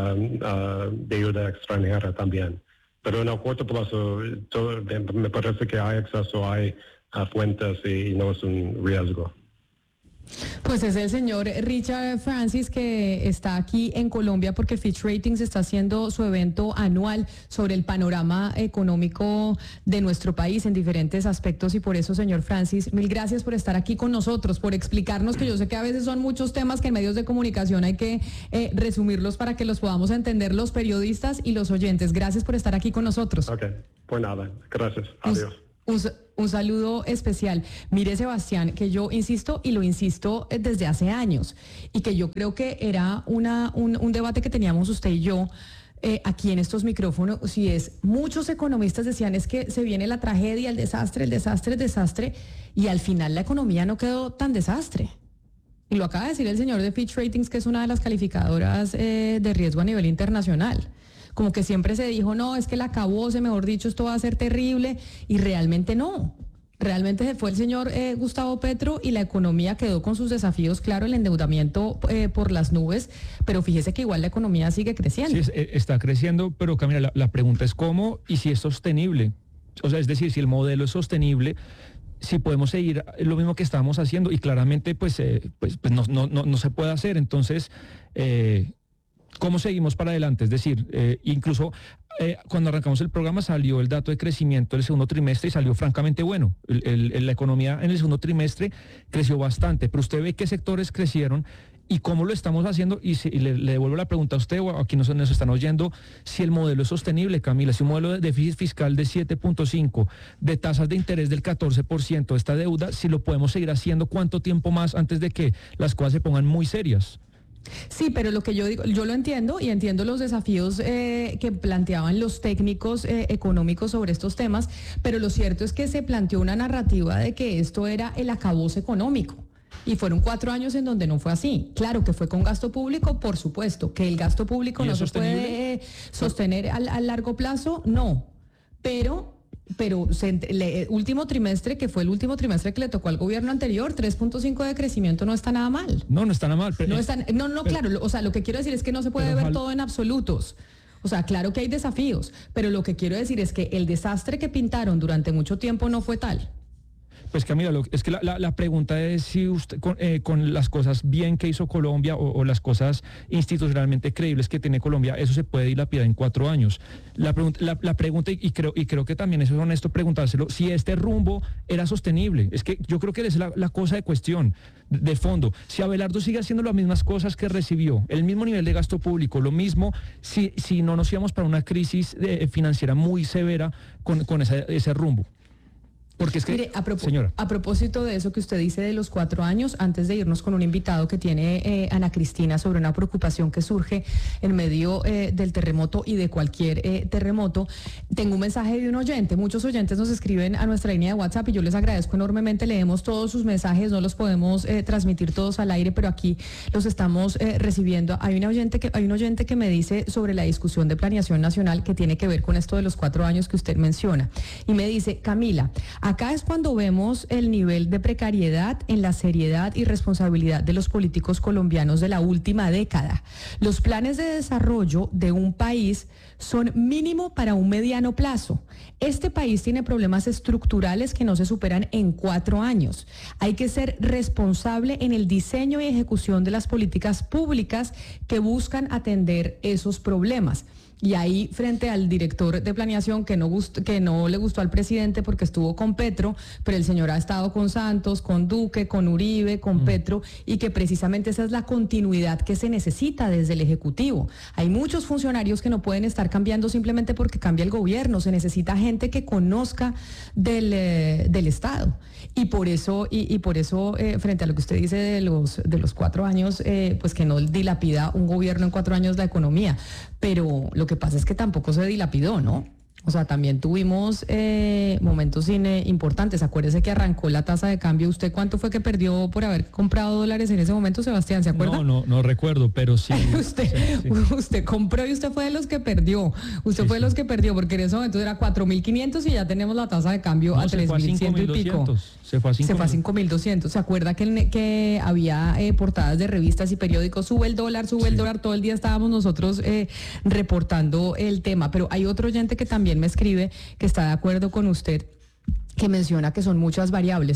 [SPEAKER 5] deuda extranjera también. Pero en el corto plazo me parece que hay acceso a fuentes y no es un riesgo.
[SPEAKER 1] Pues es el señor Richard Francis, que está aquí en Colombia porque Fitch Ratings está haciendo su evento anual sobre el panorama económico de nuestro país en diferentes aspectos, y por eso, señor Francis, mil gracias por estar aquí con nosotros, por explicarnos, que yo sé que a veces son muchos temas que en medios de comunicación hay que resumirlos para que los podamos entender los periodistas y los oyentes. Gracias por estar aquí con nosotros.
[SPEAKER 5] Ok, pues nada, gracias, adiós.
[SPEAKER 1] Un saludo especial. Mire, Sebastián, que yo insisto y lo insisto desde hace años, y que yo creo que era un debate que teníamos usted y yo aquí en estos micrófonos, y es, muchos economistas decían, es que se viene la tragedia, el desastre, y al final la economía no quedó tan desastre. Y lo acaba de decir el señor de Fitch Ratings, que es una de las calificadoras de riesgo a nivel internacional. Como que siempre se dijo, no, es que la acabose, mejor dicho, esto va a ser terrible, y realmente no. Realmente se fue el señor Gustavo Petro y la economía quedó con sus desafíos, claro, el endeudamiento por las nubes, pero fíjese que igual la economía sigue creciendo.
[SPEAKER 2] Sí, está creciendo, pero Camila, la pregunta es cómo y si es sostenible. O sea, es decir, si el modelo es sostenible, si podemos seguir lo mismo que estábamos haciendo, y claramente pues no se puede hacer. Entonces, ¿cómo seguimos para adelante? Es decir, incluso cuando arrancamos el programa salió el dato de crecimiento del segundo trimestre y salió francamente bueno. La economía en el segundo trimestre creció bastante, pero usted ve qué sectores crecieron y cómo lo estamos haciendo. Y le devuelvo la pregunta a usted o a quienes nos están oyendo, si el modelo es sostenible, Camila, si un modelo de déficit fiscal de 7.5, de tasas de interés del 14%, esta deuda, si lo podemos seguir haciendo, ¿cuánto tiempo más antes de que las cosas se pongan muy serias?
[SPEAKER 1] Sí, pero lo que yo digo, yo lo entiendo y entiendo los desafíos que planteaban los técnicos económicos sobre estos temas, pero lo cierto es que se planteó una narrativa de que esto era el acabose económico. Y fueron 4 años en donde no fue así. Claro que fue con gasto público, por supuesto, que el gasto público no se puede sostener a largo plazo, no, pero último trimestre, que fue el último trimestre que le tocó al gobierno anterior, 3.5 de crecimiento no está nada mal.
[SPEAKER 2] No está nada mal. Pero,
[SPEAKER 1] claro, o sea, lo que quiero decir es que no se puede ver todo en absolutos. O sea, claro que hay desafíos, pero lo que quiero decir es que el desastre que pintaron durante mucho tiempo no fue tal.
[SPEAKER 2] Pues Camila, es que la pregunta es si usted, con las cosas bien que hizo Colombia o las cosas institucionalmente creíbles que tiene Colombia, eso se puede dilapidar en 4 años. La pregunta, y creo que también eso es honesto preguntárselo, si este rumbo era sostenible. Es que yo creo que esa es la cosa de cuestión, de fondo. Si Abelardo sigue haciendo las mismas cosas que recibió, el mismo nivel de gasto público, lo mismo, si no nos íbamos para una crisis financiera muy severa con ese rumbo. Porque es que,
[SPEAKER 1] mire, a propósito de eso que usted dice de los 4 años, antes de irnos con un invitado que tiene Ana Cristina sobre una preocupación que surge en medio del terremoto y de cualquier terremoto, tengo un mensaje de un oyente. Muchos oyentes nos escriben a nuestra línea de WhatsApp y yo les agradezco enormemente. Leemos todos sus mensajes, no los podemos transmitir todos al aire, pero aquí los estamos recibiendo. Hay un oyente que me dice sobre la discusión de planeación nacional que tiene que ver con esto de los 4 años que usted menciona. Y me dice, Camila, acá es cuando vemos el nivel de precariedad en la seriedad y responsabilidad de los políticos colombianos de la última década. Los planes de desarrollo de un país son mínimo para un mediano plazo. Este país tiene problemas estructurales que no se superan en 4 años. Hay que ser responsable en el diseño y ejecución de las políticas públicas que buscan atender esos problemas. Y ahí, frente al director de planeación que no le gustó al presidente porque estuvo con Petro, pero el señor ha estado con Santos, con Duque, con Uribe, con Petro, y que precisamente esa es la continuidad que se necesita desde el Ejecutivo. Hay muchos funcionarios que no pueden estar cambiando simplemente porque cambia el gobierno. Se necesita gente que conozca del Estado. Y por eso, frente a lo que usted dice de los 4 años, pues que no dilapida un gobierno en 4 años la economía. Pero lo que pasa es que tampoco se dilapidó, ¿no? O sea, también tuvimos momentos importantes. Acuérdese que arrancó la tasa de cambio. ¿Usted cuánto fue que perdió por haber comprado dólares en ese momento, Sebastián? ¿Se acuerda?
[SPEAKER 2] No recuerdo, pero sí.
[SPEAKER 1] Usted compró y usted fue de los que perdió. Usted fue de los que perdió, porque en ese momento era 4.500 y ya tenemos la tasa de cambio a 3.100 y pico.
[SPEAKER 2] Se fue a
[SPEAKER 1] 5.200. ¿Se acuerda que había portadas de revistas y periódicos? Sube el dólar, todo el día estábamos nosotros reportando el tema. Pero hay otro oyente que también me escribe que está de acuerdo con usted, que menciona que son muchas variables,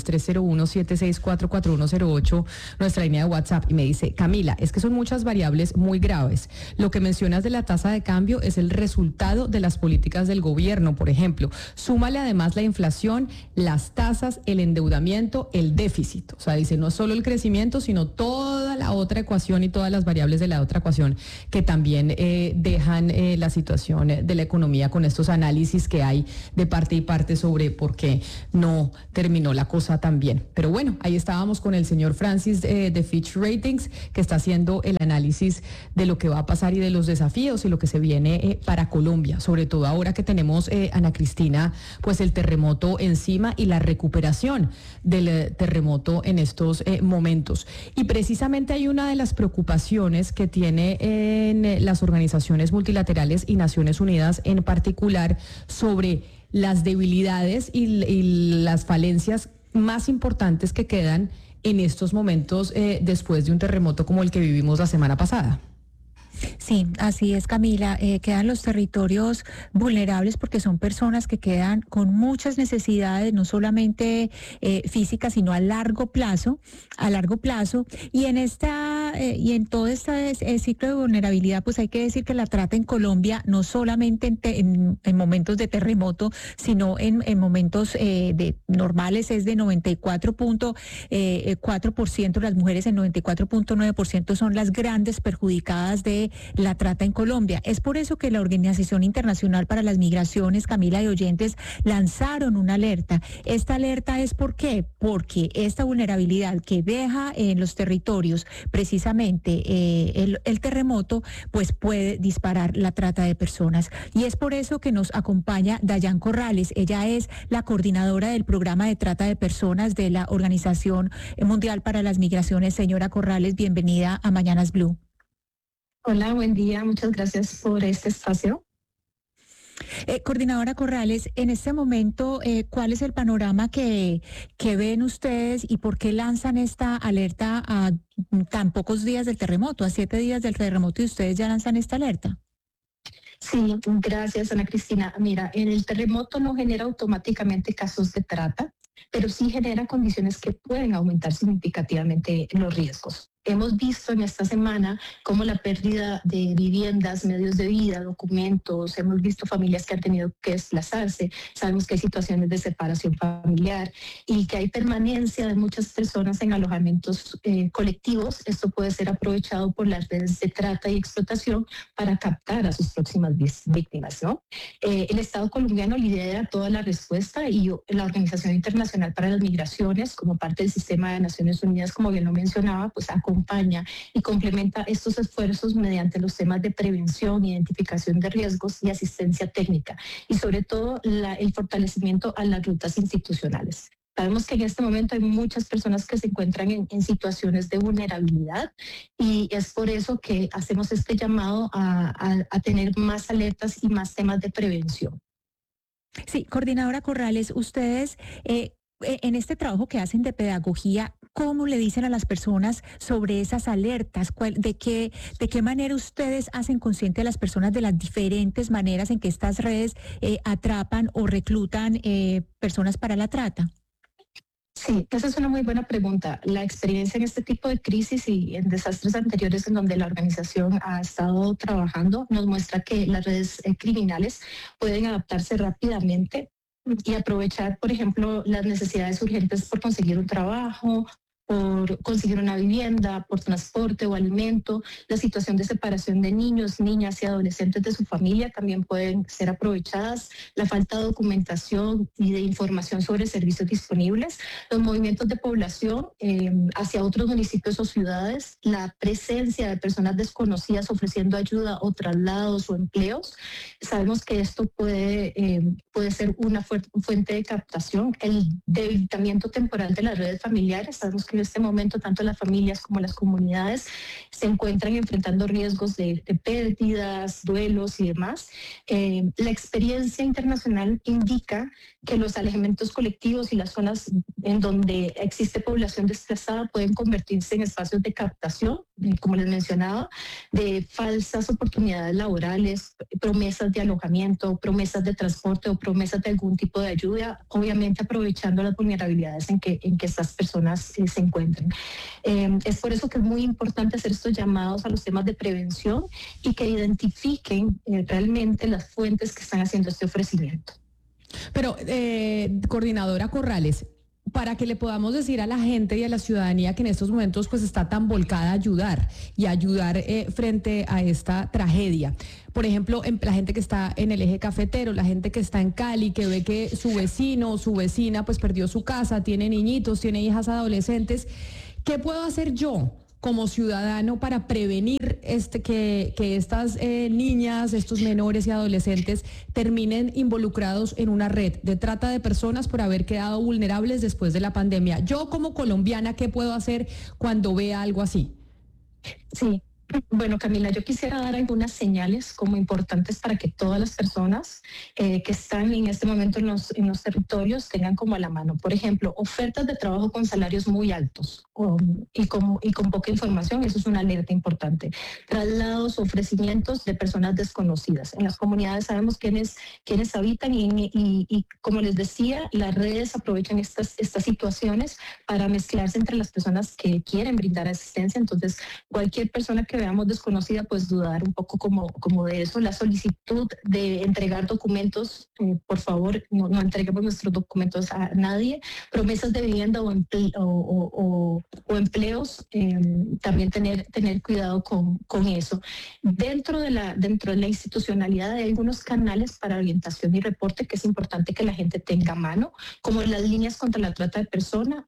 [SPEAKER 1] 301-764-4108, nuestra línea de WhatsApp, y me dice: Camila, es que son muchas variables muy graves. Lo que mencionas de la tasa de cambio es el resultado de las políticas del gobierno, por ejemplo. Súmale además la inflación, las tasas, el endeudamiento, el déficit. O sea, dice, no solo el crecimiento, sino toda la otra ecuación y todas las variables de la otra ecuación que también dejan la situación de la economía, con estos análisis que hay de parte y parte sobre por qué no terminó la cosa tan bien. Pero bueno, ahí estábamos con el señor Francis de Fitch Ratings, que está haciendo el análisis de lo que va a pasar y de los desafíos y lo que se viene para Colombia, sobre todo ahora que tenemos, Ana Cristina, pues el terremoto encima y la recuperación del terremoto en estos momentos. Y precisamente hay una de las preocupaciones que tiene en las organizaciones multilaterales y Naciones Unidas en particular sobre las debilidades y las falencias más importantes que quedan en estos momentos después de un terremoto como el que vivimos la semana pasada.
[SPEAKER 3] Sí, así es, Camila. Quedan los territorios vulnerables porque son personas que quedan con muchas necesidades, no solamente físicas, sino a largo plazo. Y en todo este ciclo de vulnerabilidad, pues hay que decir que la trata en Colombia no solamente en momentos de terremoto, sino en momentos normales es de 94.4%, las mujeres en 94.9% son las grandes perjudicadas de la trata en Colombia. Es por eso que la Organización Internacional para las Migraciones, Camila y oyentes, lanzaron una alerta. Esta alerta es ¿por qué? Porque esta vulnerabilidad que deja en los territorios precisamente el terremoto, pues puede disparar la trata de personas. Y es por eso que nos acompaña Dayan Corrales. Ella es la coordinadora del programa de trata de personas de la Organización Mundial para las Migraciones. Señora Corrales, bienvenida a Mañanas Blue.
[SPEAKER 6] Hola, buen día. Muchas gracias por este espacio.
[SPEAKER 3] Coordinadora Corrales, en este momento, ¿cuál es el panorama que ven ustedes y por qué lanzan esta alerta a tan pocos días del terremoto, a 7 días del terremoto, y ustedes ya lanzan esta alerta?
[SPEAKER 6] Sí, gracias, Ana Cristina. Mira, el terremoto no genera automáticamente casos de trata, pero sí genera condiciones que pueden aumentar significativamente los riesgos. Hemos visto en esta semana cómo la pérdida de viviendas, medios de vida, documentos, hemos visto familias que han tenido que desplazarse, sabemos que hay situaciones de separación familiar y que hay permanencia de muchas personas en alojamientos colectivos. Esto puede ser aprovechado por las redes de trata y explotación para captar a sus próximas víctimas, ¿no? El Estado colombiano lidera toda la respuesta y la Organización Internacional para las Migraciones, como parte del sistema de Naciones Unidas, como bien lo mencionaba, pues acompaña y complementa estos esfuerzos mediante los temas de prevención, identificación de riesgos y asistencia técnica, y sobre todo el fortalecimiento a las rutas institucionales. Sabemos que en este momento hay muchas personas que se encuentran en situaciones de vulnerabilidad y es por eso que hacemos este llamado a tener más alertas y más temas de prevención.
[SPEAKER 3] Sí, coordinadora Corrales, ustedes en este trabajo que hacen de pedagogía, ¿cómo le dicen a las personas sobre esas alertas? ¿De qué manera ustedes hacen consciente a las personas de las diferentes maneras en que estas redes atrapan o reclutan personas para la trata?
[SPEAKER 6] Sí, esa es una muy buena pregunta. La experiencia en este tipo de crisis y en desastres anteriores en donde la organización ha estado trabajando nos muestra que las redes criminales pueden adaptarse rápidamente y aprovechar, por ejemplo, las necesidades urgentes por conseguir un trabajo por conseguir una vivienda, por transporte o alimento. La situación de separación de niños, niñas y adolescentes de su familia también pueden ser aprovechadas. La falta de documentación y de información sobre servicios disponibles, los movimientos de población hacia otros municipios o ciudades, la presencia de personas desconocidas ofreciendo ayuda o traslados o empleos. Sabemos que esto puede ser una fuente de captación. El debilitamiento temporal de las redes familiares. Sabemos que en este momento tanto las familias como las comunidades se encuentran enfrentando riesgos de pérdidas, duelos y demás. La experiencia internacional indica que los alejamientos colectivos y las zonas en donde existe población desplazada pueden convertirse en espacios de captación, como les mencionaba, de falsas oportunidades laborales, promesas de alojamiento, promesas de transporte o promesas de algún tipo de ayuda, obviamente aprovechando las vulnerabilidades en que estas personas se encuentran. Es por eso que es muy importante hacer estos llamados a los temas de prevención y que identifiquen realmente las fuentes que están haciendo este ofrecimiento.
[SPEAKER 1] Pero, coordinadora Corrales, para que le podamos decir a la gente y a la ciudadanía que en estos momentos pues está tan volcada a ayudar frente a esta tragedia. Por ejemplo, la gente que está en el eje cafetero, la gente que está en Cali, que ve que su vecino o su vecina pues perdió su casa, tiene niñitos, tiene hijas adolescentes. ¿Qué puedo hacer yo como ciudadano para prevenir que estas niñas, estos menores y adolescentes terminen involucrados en una red de trata de personas por haber quedado vulnerables después de la pandemia? Yo como colombiana, ¿qué puedo hacer cuando vea algo así?
[SPEAKER 6] Sí. Bueno, Camila, yo quisiera dar algunas señales como importantes para que todas las personas que están en este momento en los territorios tengan como a la mano. Por ejemplo, ofertas de trabajo con salarios muy altos y con poca información, eso es una alerta importante. Traslados, ofrecimientos de personas desconocidas. En las comunidades sabemos quiénes habitan y como les decía, las redes aprovechan estas situaciones para mezclarse entre las personas que quieren brindar asistencia. Entonces, cualquier persona que veamos desconocida, pues dudar un poco como de eso. La solicitud de entregar documentos, por favor, no entreguemos nuestros documentos a nadie. Promesas de vivienda o empleos, también tener cuidado con eso. Dentro de la institucionalidad hay algunos canales para orientación y reporte que es importante que la gente tenga a mano, como las líneas contra la trata de personas,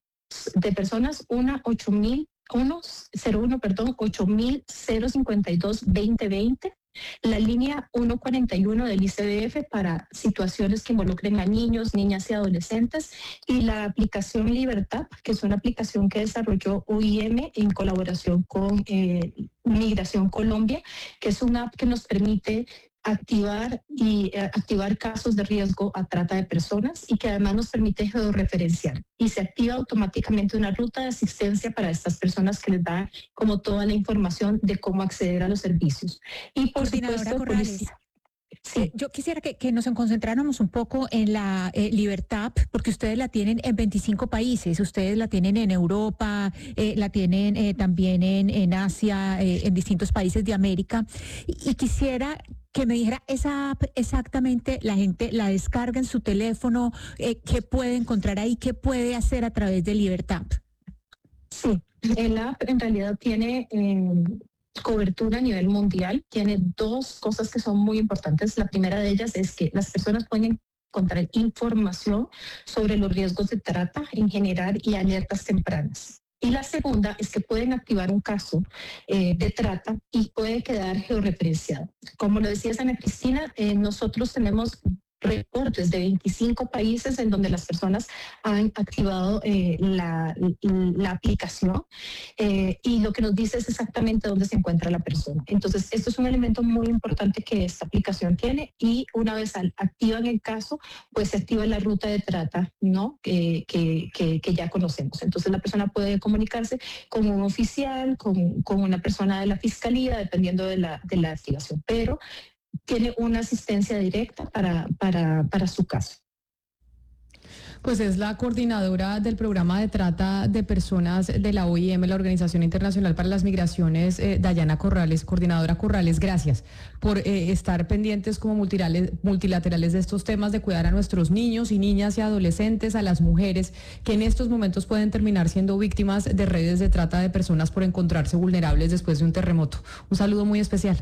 [SPEAKER 6] 8052-2020, la línea 141 del ICBF para situaciones que involucren a niños, niñas y adolescentes, y la aplicación Libertad, que es una aplicación que desarrolló OIM en colaboración con Migración Colombia, que es una app que nos permite activar casos de riesgo a trata de personas y que además nos permite georreferenciar, y se activa automáticamente una ruta de asistencia para estas personas que les da como toda la información de cómo acceder a los servicios. Y por supuesto, policía.
[SPEAKER 3] Sí. Yo quisiera que nos concentráramos un poco en la Libertad, porque ustedes la tienen en 25 países, ustedes la tienen en Europa, la tienen también en Asia, en distintos países de América, y quisiera que me dijera esa app exactamente, la gente la descarga en su teléfono, ¿qué puede encontrar ahí? ¿Qué puede hacer a través de Libertad?
[SPEAKER 6] Sí, el app en realidad tiene cobertura a nivel mundial. Tiene dos cosas que son muy importantes. La primera de ellas es que las personas pueden encontrar información sobre los riesgos de trata en general y alertas tempranas. Y la segunda es que pueden activar un caso de trata y puede quedar georreferenciado. Como lo decía Ana Cristina, nosotros tenemos reportes de 25 países en donde las personas han activado la aplicación y lo que nos dice es exactamente dónde se encuentra la persona. Entonces, esto es un elemento muy importante que esta aplicación tiene, y una vez activan el caso, pues se activa la ruta de trata, ¿no? que ya conocemos. Entonces, la persona puede comunicarse con un oficial, con una persona de la fiscalía, dependiendo de la activación, pero tiene una asistencia directa para su caso.
[SPEAKER 1] Pues es la coordinadora del programa de trata de personas de la OIM, la Organización Internacional para las Migraciones, Dayana Corrales. Coordinadora Corrales, gracias por estar pendientes como multilaterales de estos temas, de cuidar a nuestros niños y niñas y adolescentes, a las mujeres que en estos momentos pueden terminar siendo víctimas de redes de trata de personas por encontrarse vulnerables después de un terremoto. Un saludo muy especial.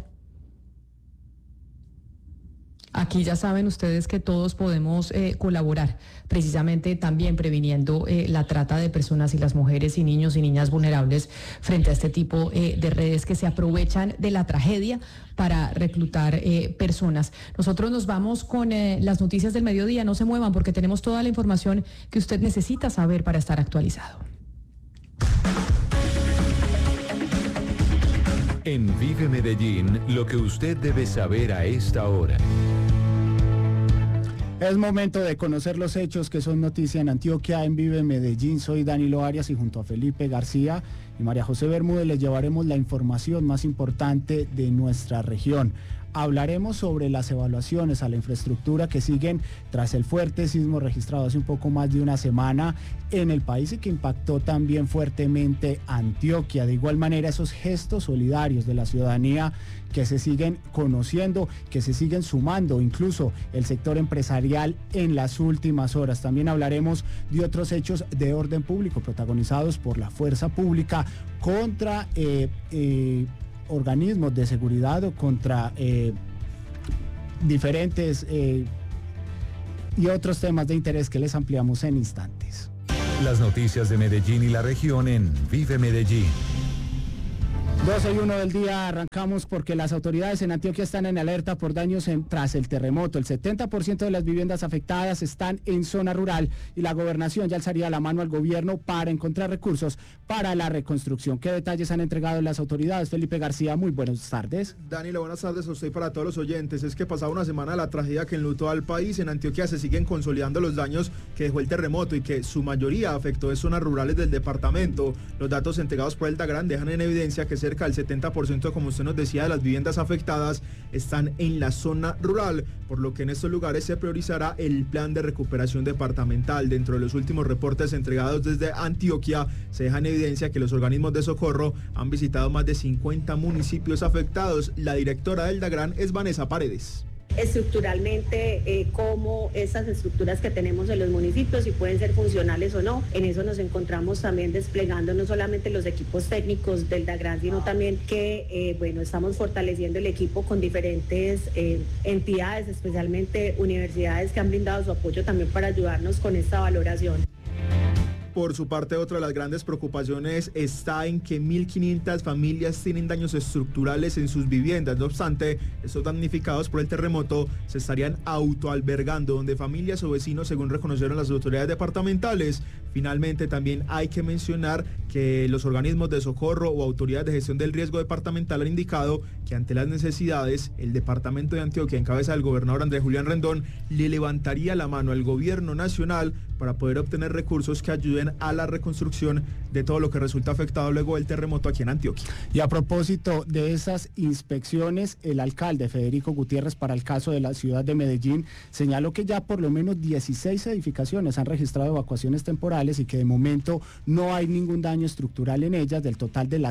[SPEAKER 1] Aquí ya saben ustedes que todos podemos colaborar, precisamente también previniendo la trata de personas y las mujeres y niños y niñas vulnerables frente a este tipo de redes que se aprovechan de la tragedia para reclutar personas. Nosotros nos vamos con las noticias del mediodía. No se muevan porque tenemos toda la información que usted necesita saber para estar actualizado.
[SPEAKER 7] En Vive Medellín, lo que usted debe saber a esta hora.
[SPEAKER 8] Es momento de conocer los hechos que son noticia en Antioquia. En Vive Medellín, soy Danilo Arias y junto a Felipe García y María José Bermúdez les llevaremos la información más importante de nuestra región. Hablaremos sobre las evaluaciones a la infraestructura que siguen tras el fuerte sismo registrado hace un poco más de una semana en el país y que impactó también fuertemente Antioquia. De igual manera, esos gestos solidarios de la ciudadanía que se siguen conociendo, que se siguen sumando, incluso el sector empresarial en las últimas horas. También hablaremos de otros hechos de orden público protagonizados por la fuerza pública contra organismos de seguridad o contra diferentes y otros temas de interés que les ampliamos en instantes.
[SPEAKER 7] Las noticias de Medellín y la región en Vive Medellín.
[SPEAKER 8] 12:01 del día, arrancamos porque las autoridades en Antioquia están en alerta por daños tras el terremoto. El 70% de las viviendas afectadas están en zona rural y la gobernación ya alzaría la mano al gobierno para encontrar recursos para la reconstrucción. ¿Qué detalles han entregado las autoridades? Felipe García, muy buenas tardes.
[SPEAKER 9] Danilo, buenas tardes a usted y para todos los oyentes. Es que pasaba una semana de la tragedia que enlutó al país. En Antioquia se siguen consolidando los daños que dejó el terremoto y que su mayoría afectó en zonas rurales del departamento. Los datos entregados por el DAGRAN dejan en evidencia que cerca del 70%, como usted nos decía, de las viviendas afectadas están en la zona rural, por lo que en estos lugares se priorizará el plan de recuperación departamental. Dentro de los últimos reportes entregados desde Antioquia, se deja en evidencia que los organismos de socorro han visitado más de 50 municipios afectados. La directora del DAGRAN es Vanessa Paredes.
[SPEAKER 10] Estructuralmente, cómo esas estructuras que tenemos en los municipios, si pueden ser funcionales o no. En eso nos encontramos también desplegando no solamente los equipos técnicos del DAGRAN, sino también que, estamos fortaleciendo el equipo con diferentes entidades, especialmente universidades que han brindado su apoyo también para ayudarnos con esta valoración.
[SPEAKER 9] Por su parte, otra de las grandes preocupaciones está en que 1.500 familias tienen daños estructurales en sus viviendas. No obstante, estos damnificados por el terremoto se estarían autoalbergando, donde familias o vecinos, según reconocieron las autoridades departamentales. Finalmente, también hay que mencionar que los organismos de socorro o autoridades de gestión del riesgo departamental han indicado que ante las necesidades, el departamento de Antioquia, en cabeza del gobernador Andrés Julián Rendón, le levantaría la mano al gobierno nacional para poder obtener recursos que ayuden a la reconstrucción de todo lo que resulta afectado luego del terremoto aquí en Antioquia.
[SPEAKER 8] Y a propósito de esas inspecciones, el alcalde Federico Gutiérrez, para el caso de la ciudad de Medellín, señaló que ya por lo menos 16 edificaciones han registrado evacuaciones temporales y que de momento no hay ningún daño estructural en ellas, del total de las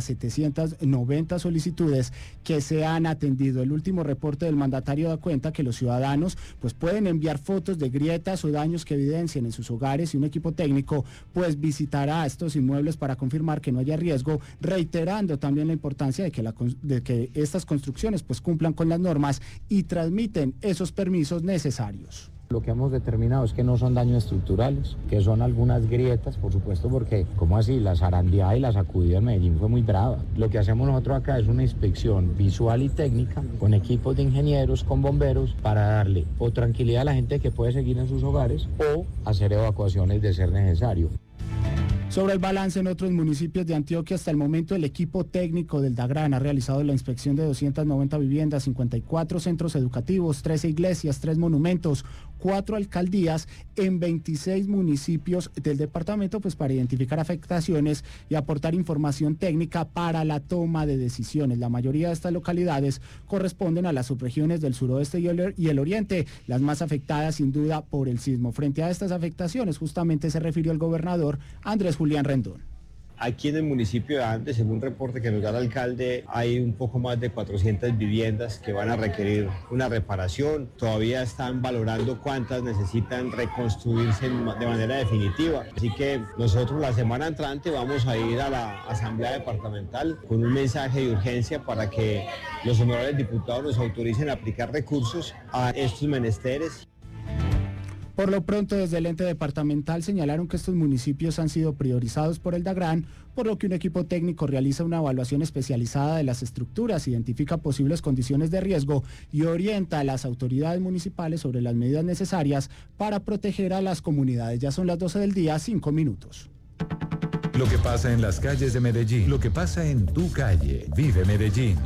[SPEAKER 8] 790 solicitudes que se han atendido. El último reporte del mandatario da cuenta que los ciudadanos pueden enviar fotos de grietas o daños que evidencien en sus hogares y un equipo técnico visitará estos inmuebles para confirmar que no haya riesgo, reiterando también la importancia de que estas construcciones cumplan con las normas y transmiten esos permisos necesarios.
[SPEAKER 11] Lo que hemos determinado es que no son daños estructurales, que son algunas grietas, por supuesto, porque, ¿cómo así? La zarandeada y la sacudida en Medellín fue muy brava. Lo que hacemos nosotros acá es una inspección visual y técnica con equipos de ingenieros, con bomberos, para darle o tranquilidad a la gente que puede seguir en sus hogares o hacer evacuaciones de ser necesario.
[SPEAKER 8] Sobre el balance en otros municipios de Antioquia, hasta el momento el equipo técnico del DAGRAN ha realizado la inspección de 290 viviendas, 54 centros educativos, 13 iglesias, 3 monumentos, 4 alcaldías en 26 municipios del departamento, pues para identificar afectaciones y aportar información técnica para la toma de decisiones. La mayoría de estas localidades corresponden a las subregiones del suroeste y el oriente, las más afectadas sin duda por el sismo. Frente a estas afectaciones, justamente se refirió el gobernador Andrés Julián Rendón.
[SPEAKER 12] Aquí en el municipio de Andes, según un reporte que nos da el alcalde, hay un poco más de 400 viviendas que van a requerir una reparación. Todavía están valorando cuántas necesitan reconstruirse de manera definitiva. Así que nosotros la semana entrante vamos a ir a la Asamblea Departamental con un mensaje de urgencia para que los honorables diputados nos autoricen a aplicar recursos a estos menesteres.
[SPEAKER 8] Por lo pronto, desde el ente departamental señalaron que estos municipios han sido priorizados por el DAGRAN, por lo que un equipo técnico realiza una evaluación especializada de las estructuras, identifica posibles condiciones de riesgo y orienta a las autoridades municipales sobre las medidas necesarias para proteger a las comunidades. Ya son las 12 del día, 5 minutos.
[SPEAKER 7] Lo que pasa en las calles de Medellín, lo que pasa en tu calle. Vive Medellín.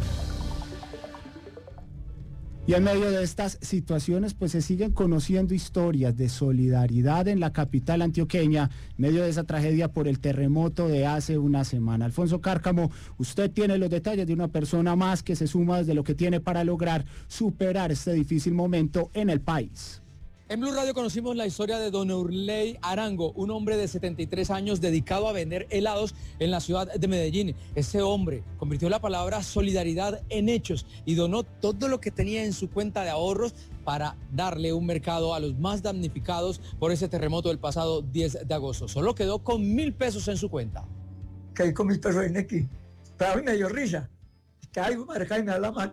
[SPEAKER 8] Y en medio de estas situaciones, pues se siguen conociendo historias de solidaridad en la capital antioqueña, en medio de esa tragedia por el terremoto de hace una semana. Alfonso Cárcamo, usted tiene los detalles de una persona más que se suma desde lo que tiene para lograr superar este difícil momento en el país.
[SPEAKER 13] En Blue Radio conocimos la historia de don Eurley Arango, un hombre de 73 años dedicado a vender helados en la ciudad de Medellín. Este hombre convirtió la palabra solidaridad en hechos y donó todo lo que tenía en su cuenta de ahorros para darle un mercado a los más damnificados por ese terremoto del pasado 10 de agosto. Solo quedó con 1.000 pesos en su cuenta.
[SPEAKER 14] Caí con 1.000 pesos en aquí, pero a mí me dio risa. Caigo, marca y me da la mano.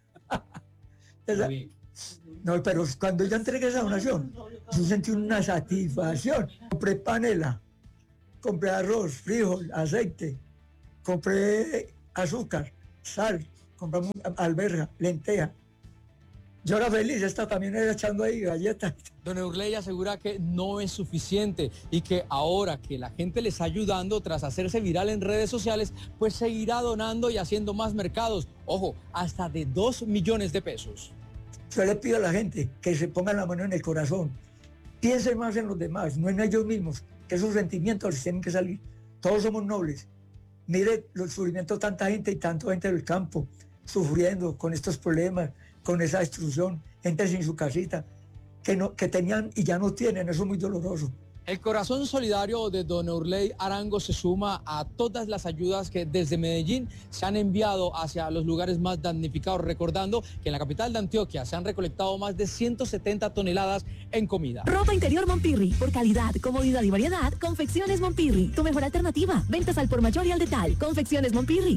[SPEAKER 14] No, pero cuando yo entregué esa donación, yo sentí una satisfacción. Compré panela, compré arroz, frijol, aceite, compré azúcar, sal, compramos alberja, lenteja. Yo era feliz, esta también era echando ahí galletas.
[SPEAKER 13] Don Eurley asegura que no es suficiente y que ahora que la gente le está ayudando tras hacerse viral en redes sociales, pues seguirá donando y haciendo más mercados. Ojo, hasta de 2 millones de pesos.
[SPEAKER 14] Yo le pido a la gente que se pongan la mano en el corazón, piensen más en los demás, no en ellos mismos, que esos sentimientos les tienen que salir. Todos somos nobles. Mire los sufrimientos de tanta gente y tanta gente del campo, sufriendo con estos problemas, con esa destrucción, gente sin su casita, que tenían y ya no tienen, eso es muy doloroso.
[SPEAKER 13] El corazón solidario de don Eurley Arango se suma a todas las ayudas que desde Medellín se han enviado hacia los lugares más damnificados, recordando que en la capital de Antioquia se han recolectado más de 170 toneladas en comida.
[SPEAKER 15] Ropa interior Monpirri, por calidad, comodidad y variedad, Confecciones Monpirri, tu mejor alternativa. Ventas al por mayor y al detal. Confecciones Monpirri,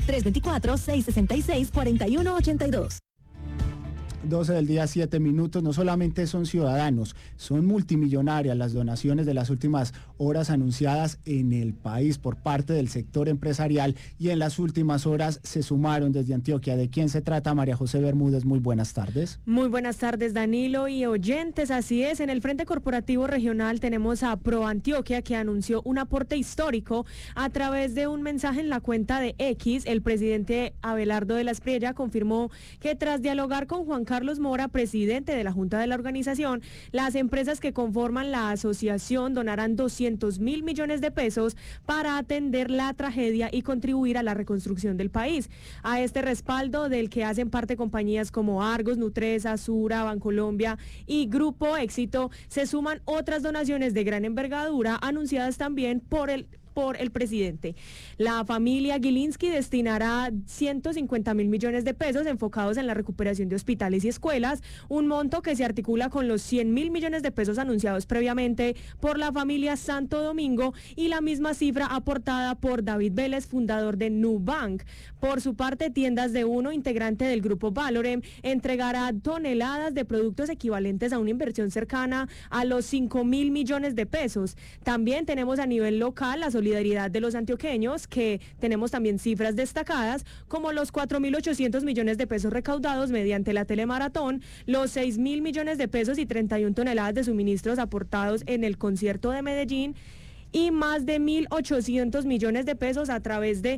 [SPEAKER 15] 324-666-4182.
[SPEAKER 8] 12 del día, 7 minutos. No solamente son ciudadanos, son multimillonarias las donaciones de las últimas horas anunciadas en el país por parte del sector empresarial y en las últimas horas se sumaron desde Antioquia. ¿De quién se trata? María José Bermúdez, muy buenas tardes.
[SPEAKER 16] Muy buenas tardes, Danilo y oyentes. Así es, en el Frente Corporativo Regional tenemos a Pro Antioquia, que anunció un aporte histórico a través de un mensaje en la cuenta de X. El presidente Abelardo de la Espriella confirmó que tras dialogar con Juan Carlos Mora, presidente de la Junta de la organización, las empresas que conforman la asociación donarán 200.000 millones de pesos para atender la tragedia y contribuir a la reconstrucción del país. A este respaldo, del que hacen parte compañías como Argos, Nutresa, Sura, Bancolombia y Grupo Éxito, se suman otras donaciones de gran envergadura anunciadas también por el presidente. La familia Gilinski destinará 150.000 millones de pesos enfocados en la recuperación de hospitales y escuelas, un monto que se articula con los 100.000 millones de pesos anunciados previamente por la familia Santo Domingo y la misma cifra aportada por David Vélez, fundador de Nubank. Por su parte, Tiendas de Uno, integrante del grupo Valorem, entregará toneladas de productos equivalentes a una inversión cercana a los 5.000 millones de pesos. También tenemos a nivel local la solidaridad de los antioqueños, que tenemos también cifras destacadas, como los 4.800 millones de pesos recaudados mediante la telemaratón, los 6.000 millones de pesos y 31 toneladas de suministros aportados en el concierto de Medellín, y más de 1.800 millones de pesos a través de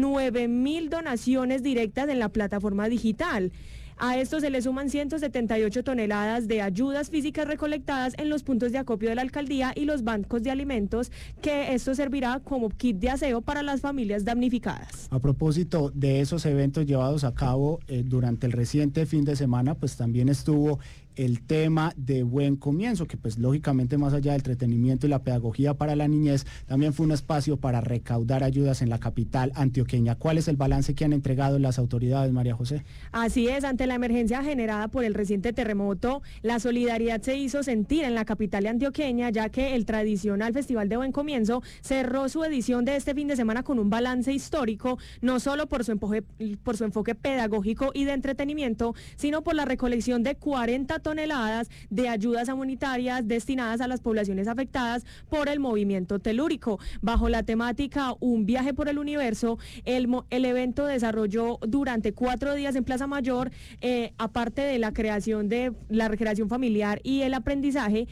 [SPEAKER 16] 9.000 donaciones directas en la plataforma digital. A esto se le suman 178 toneladas de ayudas físicas recolectadas en los puntos de acopio de la alcaldía y los bancos de alimentos, que esto servirá como kit de aseo para las familias damnificadas.
[SPEAKER 8] A propósito de esos eventos llevados a cabo durante el reciente fin de semana, pues también estuvo el tema de Buen Comienzo, que pues lógicamente más allá del entretenimiento y la pedagogía para la niñez, también fue un espacio para recaudar ayudas en la capital antioqueña. ¿Cuál es el balance que han entregado las autoridades, María José?
[SPEAKER 16] Así es, ante la emergencia generada por el reciente terremoto, la solidaridad se hizo sentir en la capital antioqueña, ya que el tradicional Festival de Buen Comienzo cerró su edición de este fin de semana con un balance histórico, no solo por su enfoque pedagógico y de entretenimiento, sino por la recolección de 40 toneladas de ayudas humanitarias destinadas a las poblaciones afectadas por el movimiento telúrico. Bajo la temática Un viaje por el universo, el evento desarrolló durante 4 días en Plaza Mayor, aparte de la creación familiar y el aprendizaje,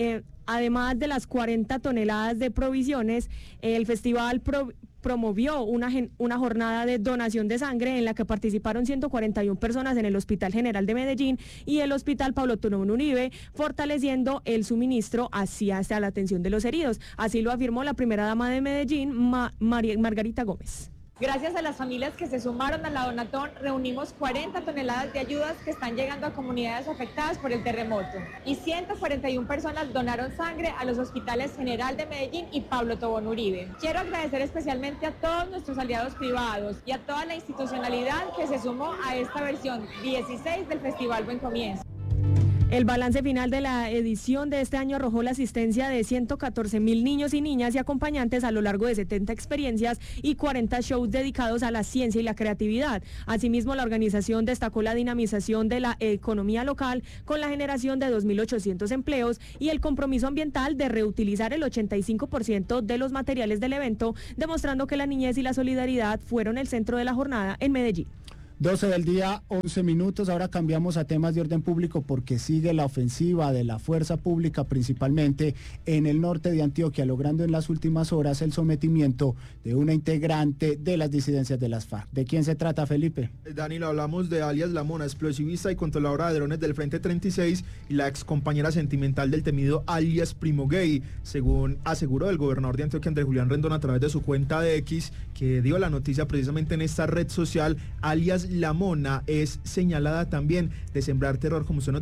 [SPEAKER 16] además de las 40 toneladas de provisiones, el festival promovió una jornada de donación de sangre en la que participaron 141 personas en el Hospital General de Medellín y el Hospital Pablo Tobón Uribe, fortaleciendo el suministro hacia la atención de los heridos. Así lo afirmó la primera dama de Medellín, Margarita Gómez.
[SPEAKER 17] Gracias a las familias que se sumaron a la donatón, reunimos 40 toneladas de ayudas que están llegando a comunidades afectadas por el terremoto. Y 141 personas donaron sangre a los hospitales General de Medellín y Pablo Tobón Uribe. Quiero agradecer especialmente a todos nuestros aliados privados y a toda la institucionalidad que se sumó a esta versión 16 del Festival Buen Comienzo.
[SPEAKER 16] El balance final de la edición de este año arrojó la asistencia de 114.000 niños y niñas y acompañantes a lo largo de 70 experiencias y 40 shows dedicados a la ciencia y la creatividad. Asimismo, la organización destacó la dinamización de la economía local con la generación de 2.800 empleos y el compromiso ambiental de reutilizar el 85% de los materiales del evento, demostrando que la niñez y la solidaridad fueron el centro de la jornada en Medellín.
[SPEAKER 8] 12 del día, 11 minutos. Ahora cambiamos a temas de orden público porque sigue la ofensiva de la fuerza pública, principalmente en el norte de Antioquia, logrando en las últimas horas el sometimiento de una integrante de las disidencias de las FARC. ¿De quién se trata, Felipe?
[SPEAKER 9] Danilo, hablamos de alias La Mona, explosivista y controladora de drones del Frente 36 y la ex compañera sentimental del temido alias Primo Gay, según aseguró el gobernador de Antioquia, Andrés Julián Rendón, a través de su cuenta de X, que dio la noticia precisamente en esta red social. Alias La Mona es señalada también de sembrar terror, como usted nos